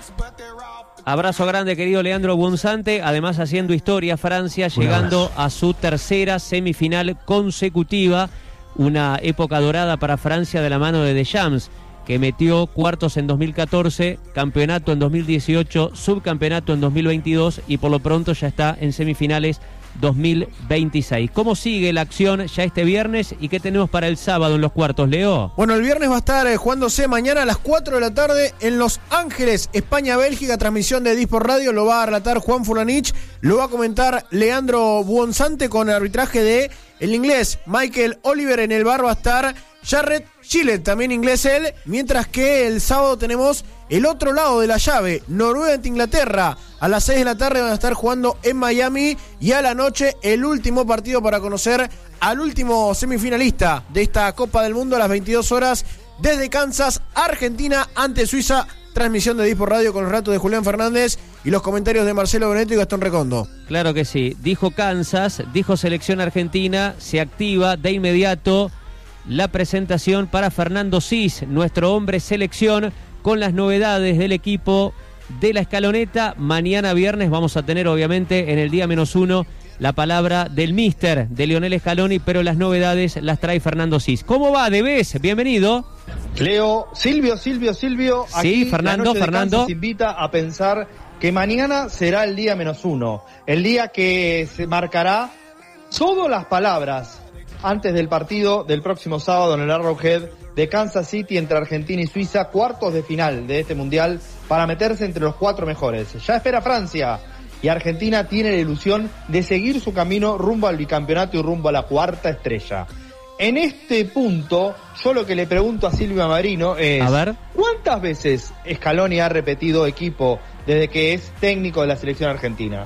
Abrazo grande, querido Leandro Buonsante. Además, haciendo historia, Francia llegando a su tercera semifinal consecutiva. Una época dorada para Francia de la mano de Deschamps, que metió cuartos en dos mil catorce, campeonato en dos mil dieciocho, subcampeonato en dos mil veintidós y por lo pronto ya está en semifinales dos mil veintiséis. ¿Cómo sigue la acción ya este viernes y qué tenemos para el sábado en los cuartos, Leo? Bueno, el viernes va a estar eh, jugándose mañana a las cuatro de la tarde en Los Ángeles, España-Bélgica, transmisión de Disport Radio. Lo va a relatar Juan Fulanich, lo va a comentar Leandro Buonsante con el arbitraje de el inglés Michael Oliver. En el bar va a estar Jarrett Gillett, también inglés él, mientras que el sábado tenemos el otro lado de la llave, Noruega ante Inglaterra. A las seis de la tarde van a estar jugando en Miami y a la noche el último partido para conocer al último semifinalista de esta Copa del Mundo a las veintidós horas desde Kansas, Argentina ante Suiza. Transmisión de Disport Radio con los relatos de Julián Fernández y los comentarios de Marcelo Benedetto y Gastón Recondo. Claro que sí, dijo Kansas, dijo selección argentina, se activa de inmediato la presentación para Fernando Cis, nuestro hombre selección, con las novedades del equipo de la escaloneta. Mañana viernes vamos a tener, obviamente, en el día menos uno, la palabra del míster de Lionel Scaloni, pero las novedades las trae Fernando Cis. ¿Cómo va, Debes? Bienvenido. Leo, Silvio, Silvio, Silvio. Sí, aquí Fernando, la noche de Fernando. Kansas invita a pensar que mañana será el día menos uno, el día que se marcará todas las palabras antes del partido del próximo sábado en el Arrowhead de Kansas City entre Argentina y Suiza, cuartos de final de este mundial para meterse entre los cuatro mejores. Ya espera Francia y Argentina tiene la ilusión de seguir su camino rumbo al bicampeonato y rumbo a la cuarta estrella. En este punto, yo lo que le pregunto a Silvia Marino es, a ver, ¿cuántas veces Scaloni ha repetido equipo desde que es técnico de la selección argentina?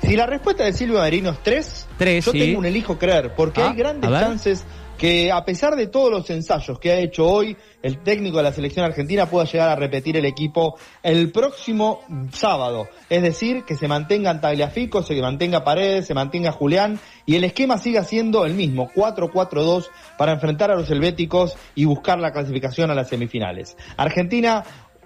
Si la respuesta de Silvio Merino es tres, tres yo sí. tengo un elijo creer, porque Ah, hay grandes a ver. chances que a pesar de todos los ensayos que ha hecho hoy, el técnico de la selección argentina pueda llegar a repetir el equipo el próximo sábado. Es decir, que se mantengan Tagliafico, se mantenga Paredes, se mantenga Julián y el esquema siga siendo el mismo, cuatro cuatro dos, para enfrentar a los helvéticos y buscar la clasificación a las semifinales. Argentina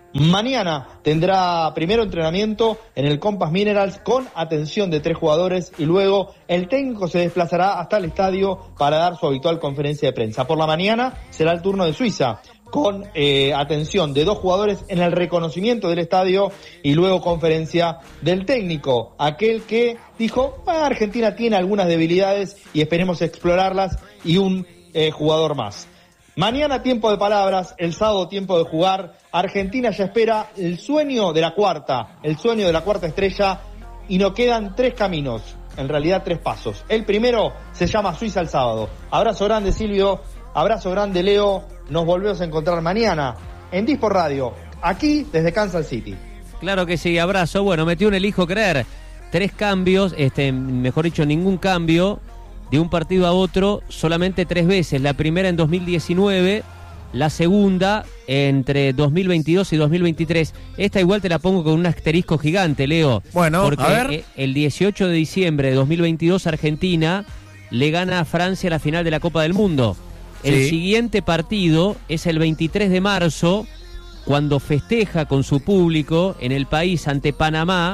mañana tendrá primero entrenamiento en el Compass Minerals con atención de tres jugadores y luego el técnico se desplazará hasta el estadio para dar su habitual conferencia de prensa. Por la mañana será el turno de Suiza con eh, atención de dos jugadores en el reconocimiento del estadio y luego conferencia del técnico, aquel que dijo, ah, Argentina tiene algunas debilidades y esperemos explorarlas y un eh, jugador más. Mañana tiempo de palabras, el sábado tiempo de jugar. Argentina ya espera el sueño de la cuarta, el sueño de la cuarta estrella y nos quedan tres caminos, en realidad tres pasos. El primero se llama Suiza el sábado. Abrazo grande Silvio, abrazo grande Leo, nos volvemos a encontrar mañana en Disport Radio, aquí desde Kansas City. Claro que sí, abrazo. Bueno, metió un elijo creer. Tres cambios, este, mejor dicho, ningún cambio de un partido a otro, solamente tres veces. La primera en dos mil diecinueve, la segunda entre dos mil veintidós y dos mil veintitrés. Esta igual te la pongo con un asterisco gigante, Leo. Bueno, porque a ver. el dieciocho de diciembre de dos mil veintidós Argentina le gana a Francia la final de la Copa del Mundo. El Sí. siguiente partido es el veintitrés de marzo, cuando festeja con su público en el país ante Panamá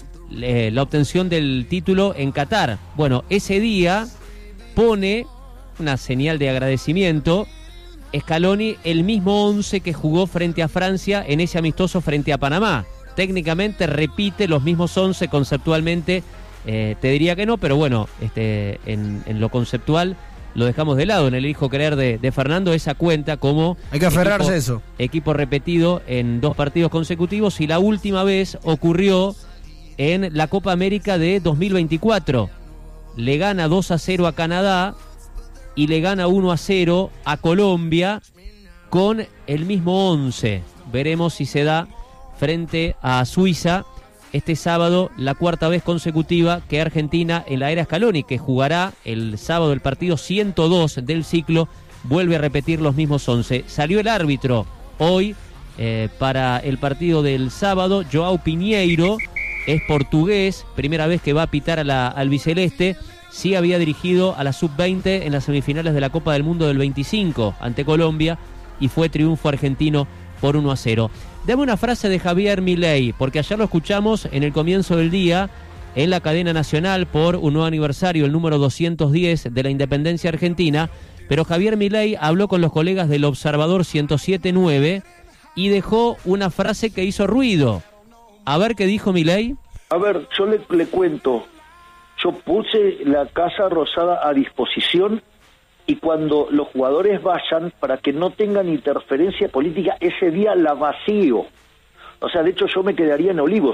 eh, la obtención del título en Qatar. Bueno, ese día pone una señal de agradecimiento Scaloni el mismo once que jugó frente a Francia en ese amistoso frente a Panamá. Técnicamente repite los mismos once, conceptualmente eh, te diría que no, pero bueno, este, en, en lo conceptual lo dejamos de lado. En el hijo querer de, de Fernando, esa cuenta como hay que aferrarse equipo, a eso. Equipo repetido en dos partidos consecutivos, y la última vez ocurrió en la Copa América de dos mil veinticuatro. Le gana dos a cero a Canadá y le gana uno a cero a Colombia con el mismo once. Veremos si se da frente a Suiza este sábado, la cuarta vez consecutiva que Argentina en la era Scaloni, que jugará el sábado el partido ciento dos del ciclo, vuelve a repetir los mismos once. Salió el árbitro hoy eh, para el partido del sábado, João Pinheiro, es portugués, primera vez que va a pitar a la albiceleste. Sí había dirigido a la sub veinte en las semifinales de la Copa del Mundo del veinticinco ante Colombia y fue triunfo argentino por uno a cero. Dame una frase de Javier Milei, porque ayer lo escuchamos en el comienzo del día en la cadena nacional por un nuevo aniversario, el número doscientos diez de la independencia argentina, pero Javier Milei habló con los colegas del Observador ciento siete punto nueve y dejó una frase que hizo ruido. A ver qué dijo Milei. A ver, yo le, le cuento. Yo puse la Casa Rosada a disposición y cuando los jugadores vayan, para que no tengan interferencia política, ese día la vacío. O sea, de hecho yo me quedaría en Olivos.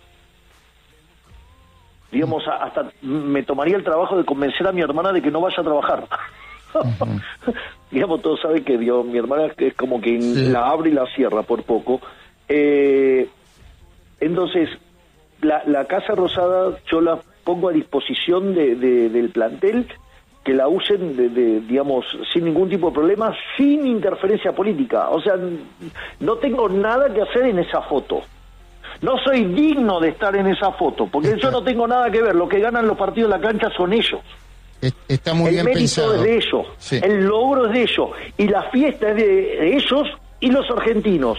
Digamos, hasta me tomaría el trabajo de convencer a mi hermana de que no vaya a trabajar. Uh-huh. Digamos, todos saben que Dios, mi hermana es como que sí. La abre y la cierra por poco. Eh, entonces, la, la Casa Rosada yo la pongo a disposición de, de, del plantel, que la usen, de, de, digamos, sin ningún tipo de problema, sin interferencia política. O sea, no tengo nada que hacer en esa foto. No soy digno de estar en esa foto, porque yo no tengo nada que ver. Lo que ganan los partidos en la cancha son ellos. Está muy bien pensado. El mérito es de ellos, sí. El logro es de ellos, y la fiesta es de ellos y los argentinos.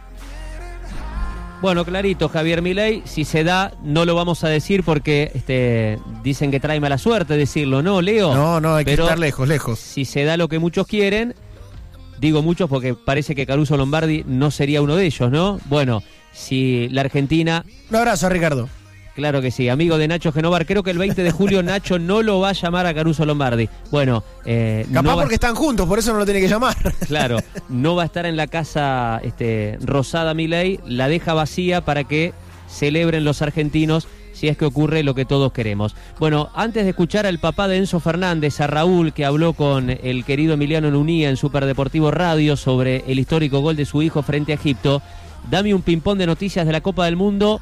Bueno, clarito, Javier Milei, si se da, no lo vamos a decir porque este, dicen que trae mala suerte decirlo, ¿no, Leo? No, no, hay Pero que estar lejos, lejos. Si se da lo que muchos quieren, digo muchos porque parece que Caruso Lombardi no sería uno de ellos, ¿no? Bueno, si la Argentina... Un abrazo a Ricardo. Claro que sí, amigo de Nacho Genovar. Creo que el veinte de julio Nacho no lo va a llamar a Caruso Lombardi. Bueno, eh, capaz no va... porque están juntos, por eso no lo tiene que llamar. Claro, no va a estar en la casa este, Rosada Milei, la deja vacía para que celebren los argentinos si es que ocurre lo que todos queremos. Bueno, antes de escuchar al papá de Enzo Fernández, a Raúl, que habló con el querido Emiliano Nunía en Superdeportivo Radio sobre el histórico gol de su hijo frente a Egipto, dame un ping-pong de noticias de la Copa del Mundo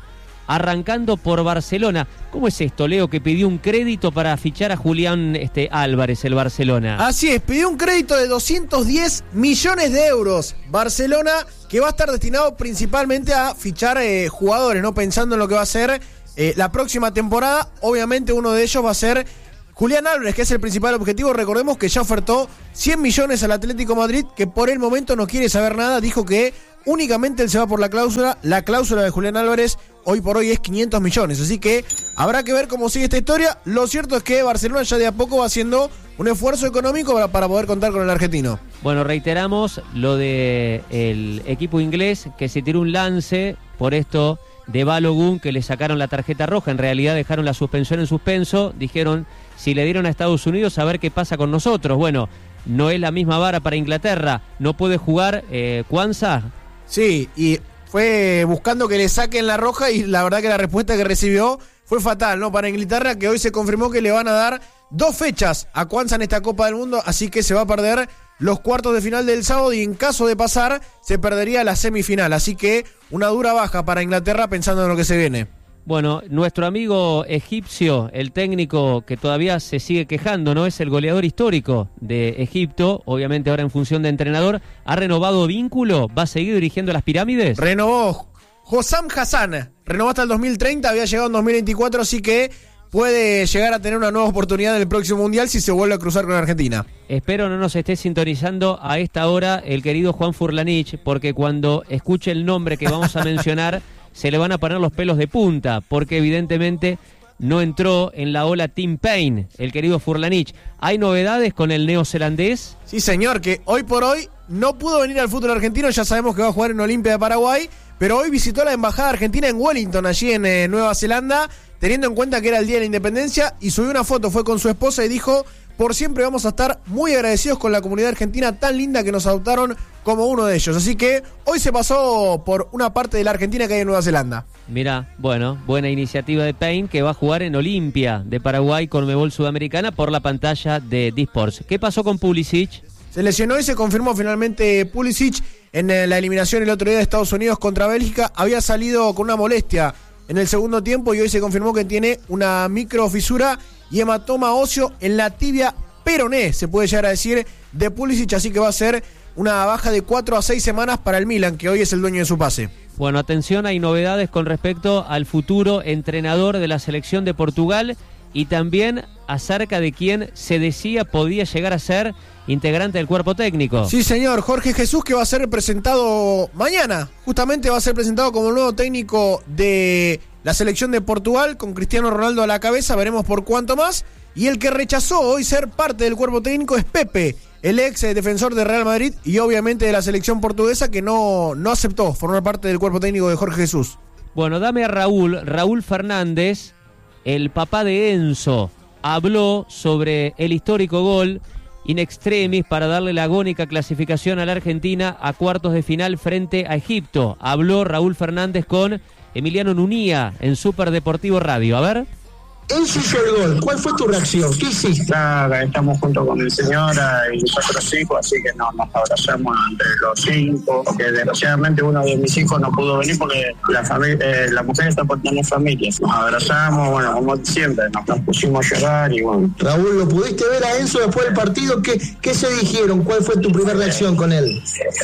arrancando por Barcelona. ¿Cómo es esto, Leo, que pidió un crédito para fichar a Julián este, Álvarez, el Barcelona? Así es, pidió un crédito de doscientos diez millones de euros. Barcelona, que va a estar destinado principalmente a fichar eh, jugadores, ¿no? Pensando en lo que va a ser eh, la próxima temporada. Obviamente uno de ellos va a ser Julián Álvarez, que es el principal objetivo. Recordemos que ya ofertó cien millones al Atlético Madrid, que por el momento no quiere saber nada. Dijo que únicamente él se va por la cláusula. La cláusula de Julián Álvarez hoy por hoy es quinientos millones. Así que habrá que ver cómo sigue esta historia. Lo cierto es que Barcelona ya de a poco va haciendo un esfuerzo económico para, para poder contar con el argentino. Bueno, reiteramos lo de el equipo inglés que se tiró un lance por esto de Balogun, que le sacaron la tarjeta roja. En realidad dejaron la suspensión en suspenso. Dijeron, si le dieron a Estados Unidos, a ver qué pasa con nosotros. Bueno, no es la misma vara para Inglaterra. No puede jugar eh, Kwanza. Sí, y fue buscando que le saquen la roja y la verdad que la respuesta que recibió fue fatal, ¿no? Para Inglaterra, que hoy se confirmó que le van a dar dos fechas a Kwanza en esta Copa del Mundo, así que se va a perder los cuartos de final del sábado y en caso de pasar se perdería la semifinal. Así que una dura baja para Inglaterra pensando en lo que se viene. Bueno, nuestro amigo egipcio, el técnico que todavía se sigue quejando, ¿no? Es el goleador histórico de Egipto, obviamente ahora en función de entrenador, ha renovado vínculo, va a seguir dirigiendo las pirámides. Renovó Hossam Hassan, renovó hasta el dos mil treinta, había llegado en dos mil veinticuatro, así que puede llegar a tener una nueva oportunidad en el próximo Mundial si se vuelve a cruzar con Argentina. Espero no nos esté sintonizando a esta hora el querido Juan Furlanich, porque cuando escuche el nombre que vamos a mencionar se le van a poner los pelos de punta, porque evidentemente no entró en la ola Team Payne, el querido Furlanich. ¿Hay novedades con el neozelandés? Sí, señor, que hoy por hoy no pudo venir al fútbol argentino, ya sabemos que va a jugar en Olimpia de Paraguay, pero hoy visitó la embajada argentina en Wellington, allí en eh, Nueva Zelanda, teniendo en cuenta que era el Día de la Independencia, y subió una foto, fue con su esposa y dijo: por siempre vamos a estar muy agradecidos con la comunidad argentina tan linda que nos adoptaron como uno de ellos. Así que hoy se pasó por una parte de la Argentina que hay en Nueva Zelanda. Mirá, bueno, buena iniciativa de Payne, que va a jugar en Olimpia de Paraguay con Conmebol Sudamericana por la pantalla de D-Sports. ¿Qué pasó con Pulisic? Se lesionó y se confirmó finalmente Pulisic en la eliminación el otro día de Estados Unidos contra Bélgica. Había salido con una molestia en el segundo tiempo y hoy se confirmó que tiene una microfisura y hematoma óseo en la tibia peroné, se puede llegar a decir, de Pulisic, así que va a ser una baja de cuatro a seis semanas para el Milan, que hoy es el dueño de su pase. Bueno, atención, hay novedades con respecto al futuro entrenador de la selección de Portugal y también acerca de quién se decía podía llegar a ser integrante del cuerpo técnico. Sí, señor, Jorge Jesús, que va a ser presentado mañana, justamente va a ser presentado como el nuevo técnico de la selección de Portugal, con Cristiano Ronaldo a la cabeza, veremos por cuánto más. Y el que rechazó hoy ser parte del cuerpo técnico es Pepe, el ex defensor de Real Madrid y obviamente de la selección portuguesa, que no, no aceptó formar parte del cuerpo técnico de Jorge Jesús. Bueno, dame a Raúl, Raúl Fernández, el papá de Enzo, habló sobre el histórico gol in extremis para darle la agónica clasificación a la Argentina a cuartos de final frente a Egipto. Habló Raúl Fernández con Emiliano Nunía en Super Deportivo Radio. A ver. Enzo hizo el gol. ¿Cuál fue tu reacción? ¿Qué hiciste? Nada, estamos junto con mi señora y mis otros hijos, así que no, nos abrazamos entre los cinco, porque desgraciadamente uno de mis hijos no pudo venir porque la familia, eh, la mujer está por tener familia. Nos abrazamos, bueno, como siempre, nos, nos pusimos a llorar y bueno. Raúl, ¿lo pudiste ver a Enzo después del partido? ¿Qué, qué se dijeron? ¿Cuál fue tu primera reacción con él?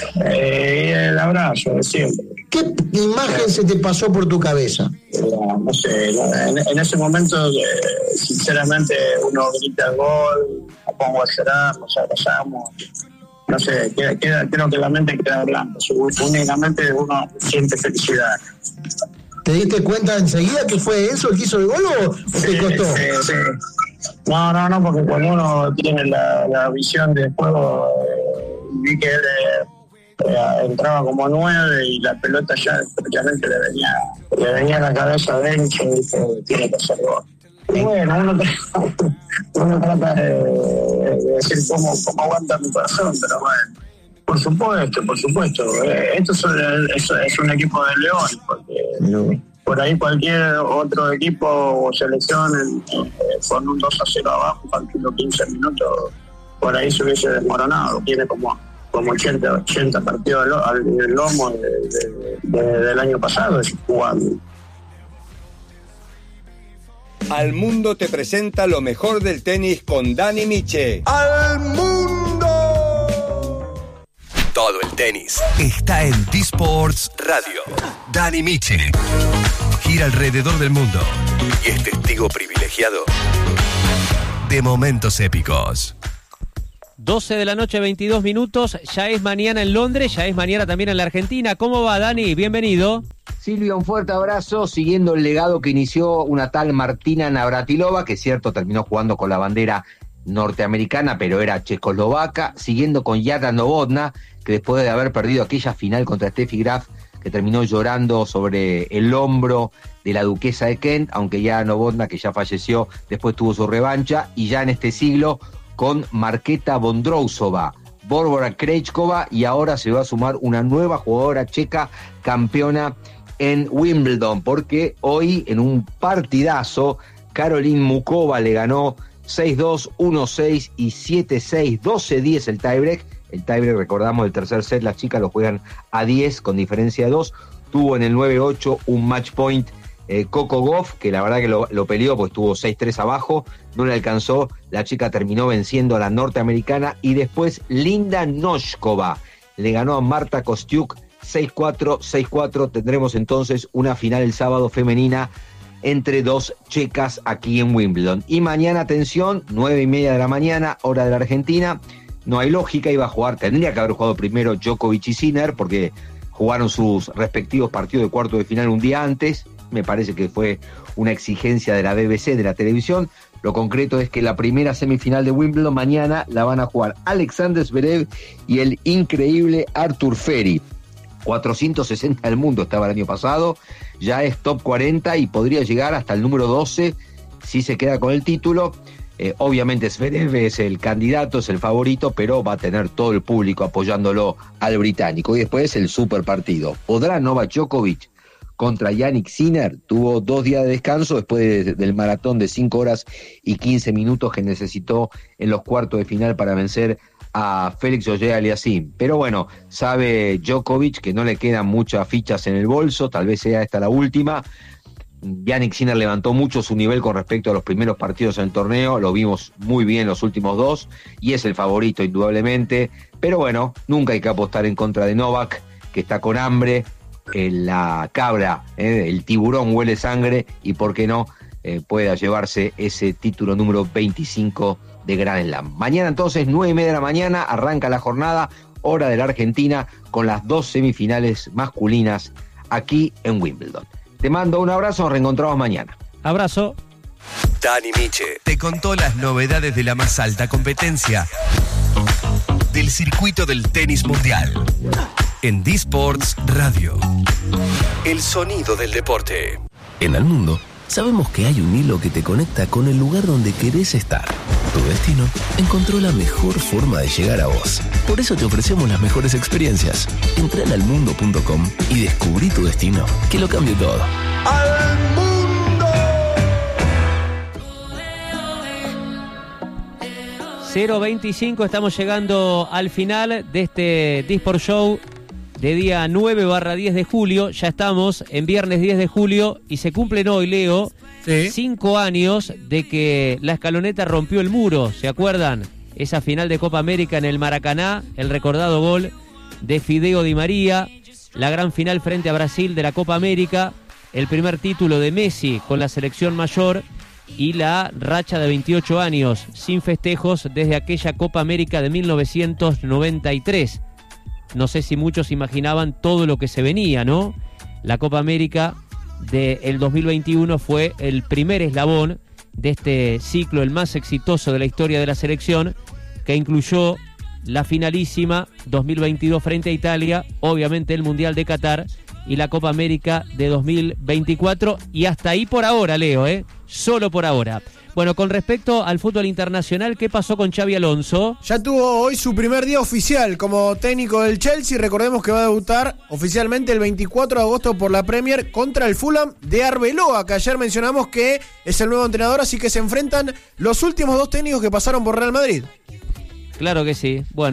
Eh, el abrazo de siempre. ¿Qué imagen se te pasó por tu cabeza? No, no sé, en, en ese momento, eh, sinceramente, uno grita el gol, me pongo a llorar, nos abrazamos. No sé, queda, queda, creo que la mente queda hablando. Únicamente uno siente felicidad. ¿Te diste cuenta enseguida que fue Enzo el que hizo el gol o, o sí, te costó? Sí, sí. No, no, no, porque cuando uno tiene la, la visión del juego, eh, vi que él eh, eh, entraba como nueve y la pelota ya prácticamente le venía, le venía a la cabeza de Enzo y dije, tiene que hacer gol. Y bueno, uno, trata, uno trata de, de decir cómo, cómo aguanta mi corazón, pero bueno, por supuesto, por supuesto. Eh, esto es, es, es un equipo de León, porque no. Por ahí cualquier otro equipo o selección eh, con un dos a cero abajo, faltando quince minutos, por ahí se hubiese desmoronado. Tiene como, como ochenta, ochenta partidos al, al lomo de, de, de, del año pasado jugando. Al Mundo te presenta lo mejor del tenis con Dani Miche. ¡Al Mundo! Todo el tenis está en D-Sports Radio. Dani Miche gira alrededor del mundo y es testigo privilegiado de momentos épicos. doce de la noche, veintidós minutos. Ya es mañana en Londres, ya es mañana también en la Argentina. ¿Cómo va, Dani? Bienvenido. Silvia, un fuerte abrazo, siguiendo el legado que inició una tal Martina Navratilova, que es cierto, terminó jugando con la bandera norteamericana, pero era checoslovaca, siguiendo con Jana Novotná, que después de haber perdido aquella final contra Steffi Graf, que terminó llorando sobre el hombro de la duquesa de Kent, aunque ya Novotná, que ya falleció, después tuvo su revancha, y ya en este siglo con Markéta Vondrousova, Bárbara Krejcikova, y ahora se va a sumar una nueva jugadora checa campeona en Wimbledon, porque hoy en un partidazo Caroline Mukova le ganó seis dos, uno seis y siete seis, doce diez el tiebreak. El tiebreak, recordamos, el tercer set, las chicas lo juegan a diez con diferencia de dos. Tuvo en el nueve ocho un match point eh, Coco Gauff, que la verdad que lo, lo peleó, pues estuvo seis tres abajo, no le alcanzó, la chica terminó venciendo a la norteamericana, y después Linda Noskova le ganó a Marta Kostyuk seis cuatro, seis cuatro. Tendremos entonces una final el sábado femenina entre dos checas aquí en Wimbledon. Y mañana, atención, nueve y media de la mañana, hora de la Argentina. No hay lógica, iba a jugar, tendría que haber jugado primero Djokovic y Sinner, porque jugaron sus respectivos partidos de cuarto de final un día antes. Me parece que fue una exigencia de la B B C, de la televisión. Lo concreto es que la primera semifinal de Wimbledon mañana la van a jugar Alexander Zverev y el increíble Arthur Ferry. cuatrocientos sesenta del mundo estaba el año pasado, ya es top cuarenta y podría llegar hasta el número doce si se queda con el título. Eh, obviamente Zverev es el candidato, es el favorito, pero va a tener todo el público apoyándolo al británico. Y después el super partido. ¿Podrá Novak Djokovic contra Jannik Sinner? Tuvo dos días de descanso después de, del maratón de cinco horas y quince minutos que necesitó en los cuartos de final para vencer a Félix Auger-Aliassime. Pero bueno, sabe Djokovic que no le quedan muchas fichas en el bolso, tal vez sea esta la última. Jannik Sinner levantó mucho su nivel con respecto a los primeros partidos en el torneo, lo vimos muy bien los últimos dos, y es el favorito indudablemente, pero bueno, nunca hay que apostar en contra de Novak, que está con hambre, eh, la cabra, eh, el tiburón huele sangre, y por qué no, eh, pueda llevarse ese título número veinticinco de Grand Slam. Mañana entonces, nueve y media de la mañana, arranca la jornada, hora de la Argentina, con las dos semifinales masculinas aquí en Wimbledon. Te mando un abrazo, nos reencontramos mañana. Abrazo. Dani Miche te contó las novedades de la más alta competencia del circuito del tenis mundial en D-Sports Radio. El sonido del deporte. En el mundo sabemos que hay un hilo que te conecta con el lugar donde querés estar. Tu destino encontró la mejor forma de llegar a vos. Por eso te ofrecemos las mejores experiencias. Entra en almundo punto com y descubrí tu destino, que lo cambie todo. ¡Al mundo! cero veinticinco, estamos llegando al final de este D-Sport Show de día nueve barra diez de julio. Ya estamos en viernes diez de julio y se cumplen hoy, Leo, sí. cinco años de que la Escaloneta rompió el muro. ¿Se acuerdan? Esa final de Copa América en el Maracaná, el recordado gol de Fideo Di María, la gran final frente a Brasil de la Copa América, el primer título de Messi con la selección mayor y la racha de veintiocho años sin festejos desde aquella Copa América de mil novecientos noventa y tres. No sé si muchos imaginaban todo lo que se venía, ¿no? La Copa América del dos mil veintiuno fue el primer eslabón de este ciclo, el más exitoso de la historia de la selección, que incluyó la finalísima dos mil veintidós frente a Italia, obviamente el Mundial de Qatar y la Copa América de dos mil veinticuatro, y hasta ahí por ahora, Leo, ¿eh? Solo por ahora. Bueno, con respecto al fútbol internacional, ¿qué pasó con Xabi Alonso? Ya tuvo hoy su primer día oficial como técnico del Chelsea. Recordemos que va a debutar oficialmente el veinticuatro de agosto por la Premier contra el Fulham de Arbeloa, que ayer mencionamos que es el nuevo entrenador, así que se enfrentan los últimos dos técnicos que pasaron por Real Madrid. Claro que sí. Bueno,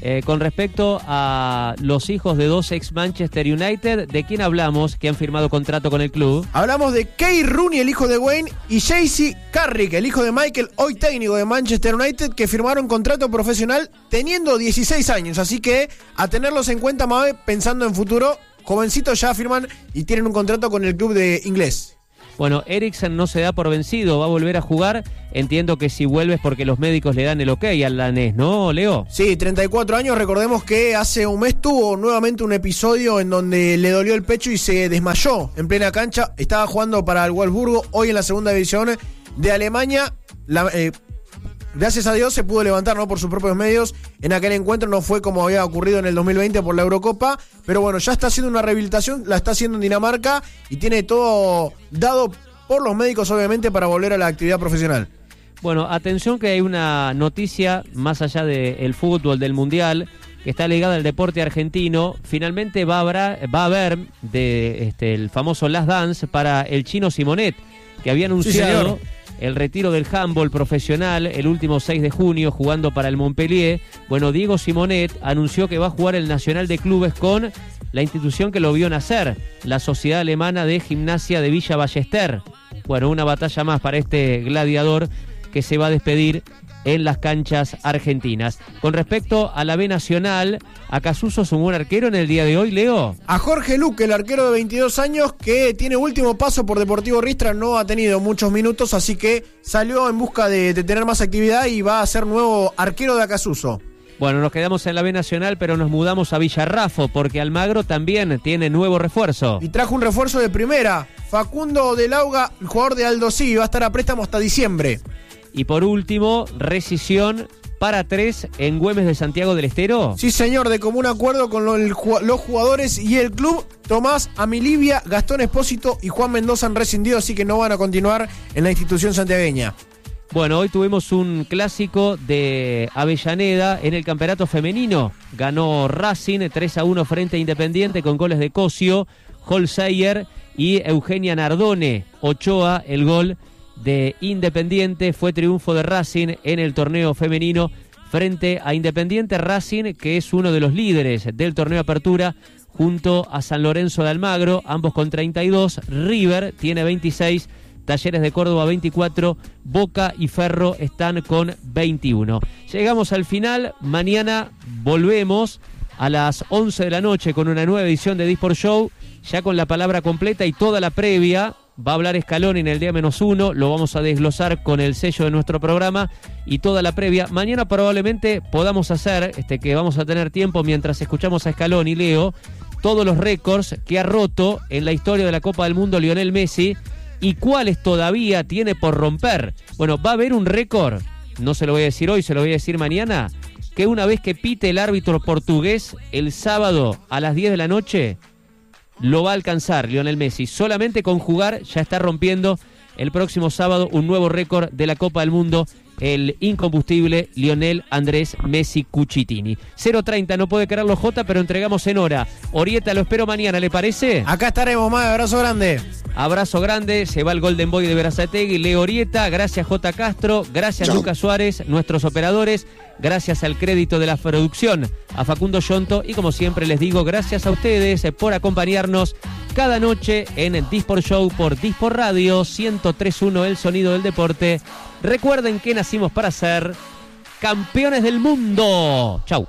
Eh, con respecto a los hijos de dos ex Manchester United, ¿de quién hablamos que han firmado contrato con el club? Hablamos de Kay Rooney, el hijo de Wayne, y Jaycee Carrick, el hijo de Michael, hoy técnico de Manchester United, que firmaron contrato profesional teniendo dieciséis años. Así que a tenerlos en cuenta, Mabe, pensando en futuro, jovencitos ya firman y tienen un contrato con el club de inglés. Bueno, Eriksen no se da por vencido, va a volver a jugar. Entiendo que si vuelve es porque los médicos le dan el ok al danés, ¿no, Leo? Sí, treinta y cuatro años. Recordemos que hace un mes tuvo nuevamente un episodio en donde le dolió el pecho y se desmayó en plena cancha. Estaba jugando para el Wolfsburgo, hoy en la segunda división de Alemania. La, eh, gracias a Dios se pudo levantar, ¿no?, por sus propios medios. En aquel encuentro no fue como había ocurrido en el dos mil veinte por la Eurocopa, pero bueno, ya está haciendo una rehabilitación, la está haciendo en Dinamarca y tiene todo dado por los médicos, obviamente, para volver a la actividad profesional. Bueno, atención que hay una noticia más allá del fútbol, del Mundial, que está ligada al deporte argentino. Finalmente va a haber, va a haber de, este, el famoso Last Dance para el Chino Simonet, que había anunciado... Sí, el retiro del handball profesional el último seis de junio jugando para el Montpellier. Bueno, Diego Simonet anunció que va a jugar el Nacional de Clubes con la institución que lo vio nacer, la Sociedad Alemana de Gimnasia de Villa Ballester. Bueno, una batalla más para este gladiador que se va a despedir en las canchas argentinas. Con respecto a la B Nacional, ¿acaso sos un buen arquero en el día de hoy, Leo? A Jorge Luque, el arquero de veintidós años, que tiene último paso por Deportivo Ristra, no ha tenido muchos minutos, así que salió en busca de, de tener más actividad y va a ser nuevo arquero de Acasuso. Bueno, nos quedamos en la B Nacional, pero nos mudamos a Villarrafo, porque Almagro también tiene nuevo refuerzo. Y trajo un refuerzo de primera, Facundo del Auga, el jugador de Aldo Civi, va a estar a préstamo hasta diciembre. Y por último, rescisión para tres en Güemes de Santiago del Estero. Sí, señor, de común acuerdo con lo, el, los jugadores y el club. Tomás Amilibia, Gastón Espósito y Juan Mendoza han rescindido, así que no van a continuar en la institución santiagueña. Bueno, hoy tuvimos un clásico de Avellaneda en el campeonato femenino. Ganó Racing tres a uno frente a Independiente con goles de Cosio, Holzeyer y Eugenia Nardone. Ochoa, el gol de Independiente. Fue triunfo de Racing en el torneo femenino frente a Independiente Racing, que es uno de los líderes del torneo Apertura, junto a San Lorenzo de Almagro, ambos con treinta y dos. River tiene veintiséis, Talleres de Córdoba veinticuatro, Boca y Ferro están con veintiuno. Llegamos al final. Mañana volvemos a las once de la noche con una nueva edición de Disport Show, ya con la palabra completa y toda la previa. Va a hablar Scaloni en el día menos uno, lo vamos a desglosar con el sello de nuestro programa y toda la previa. Mañana probablemente podamos hacer, este, que vamos a tener tiempo mientras escuchamos a Scaloni, Leo, todos los récords que ha roto en la historia de la Copa del Mundo Lionel Messi y cuáles todavía tiene por romper. Bueno, va a haber un récord, no se lo voy a decir hoy, se lo voy a decir mañana, que una vez que pite el árbitro portugués el sábado a las diez de la noche, lo va a alcanzar Lionel Messi. Solamente con jugar ya está rompiendo el próximo sábado un nuevo récord de la Copa del Mundo, el incombustible Lionel Andrés Messi Cucitini. cero treinta, no puede creerlo Jota, pero entregamos en hora. Orieta, lo espero mañana, ¿le parece? Acá estaremos, más abrazo grande. Abrazo grande, se va el Golden Boy de Berazategui, Leo Orieta, gracias J. Castro, gracias Chau. Lucas Suárez, nuestros operadores, gracias al crédito de la producción, a Facundo Yonto y como siempre les digo, gracias a ustedes por acompañarnos cada noche en Disport Show por Disport Radio ciento tres punto uno, el sonido del deporte. Recuerden que nacimos para ser campeones del mundo. Chau.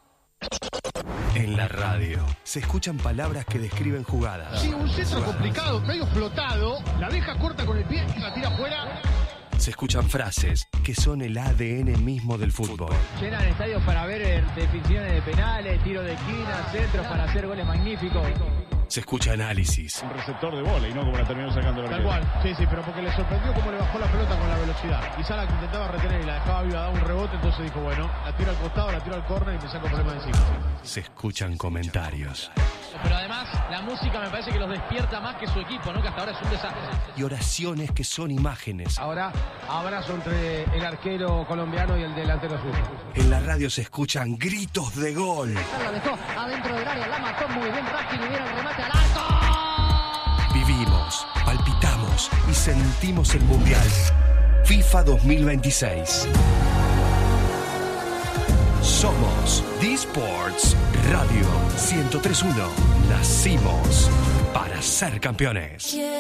En la radio se escuchan palabras que describen jugadas. Sí, un centro complicado, medio flotado, la deja corta con el pie y la tira afuera. Se escuchan frases que son el A D N mismo del fútbol. Llenan estadios para ver definiciones de penales, tiros de esquina, centros para hacer goles magníficos. Se escucha análisis. Un receptor de bola y no como la terminó sacando el arquero. Tal cual, sí, sí, pero porque le sorprendió cómo le bajó la pelota con la velocidad. Y Sala que intentaba retener y la dejaba viva, daba un rebote, entonces dijo, bueno, la tiro al costado, la tiro al córner y me saco el problema de encima. Se escuchan comentarios. Pero además, la música me parece que los despierta más que su equipo, ¿no? Que hasta ahora es un desastre. Y oraciones que son imágenes. Ahora, abrazo entre el arquero colombiano y el delantero suyo. En la radio se escuchan gritos de gol. La dejó adentro del área, la mató muy bien Raskin y viene el remate al arco. Vivimos, palpitamos y sentimos el Mundial. FIFA dos mil veintiséis. Somos D-Sports Radio ciento tres punto uno. Nacimos para ser campeones.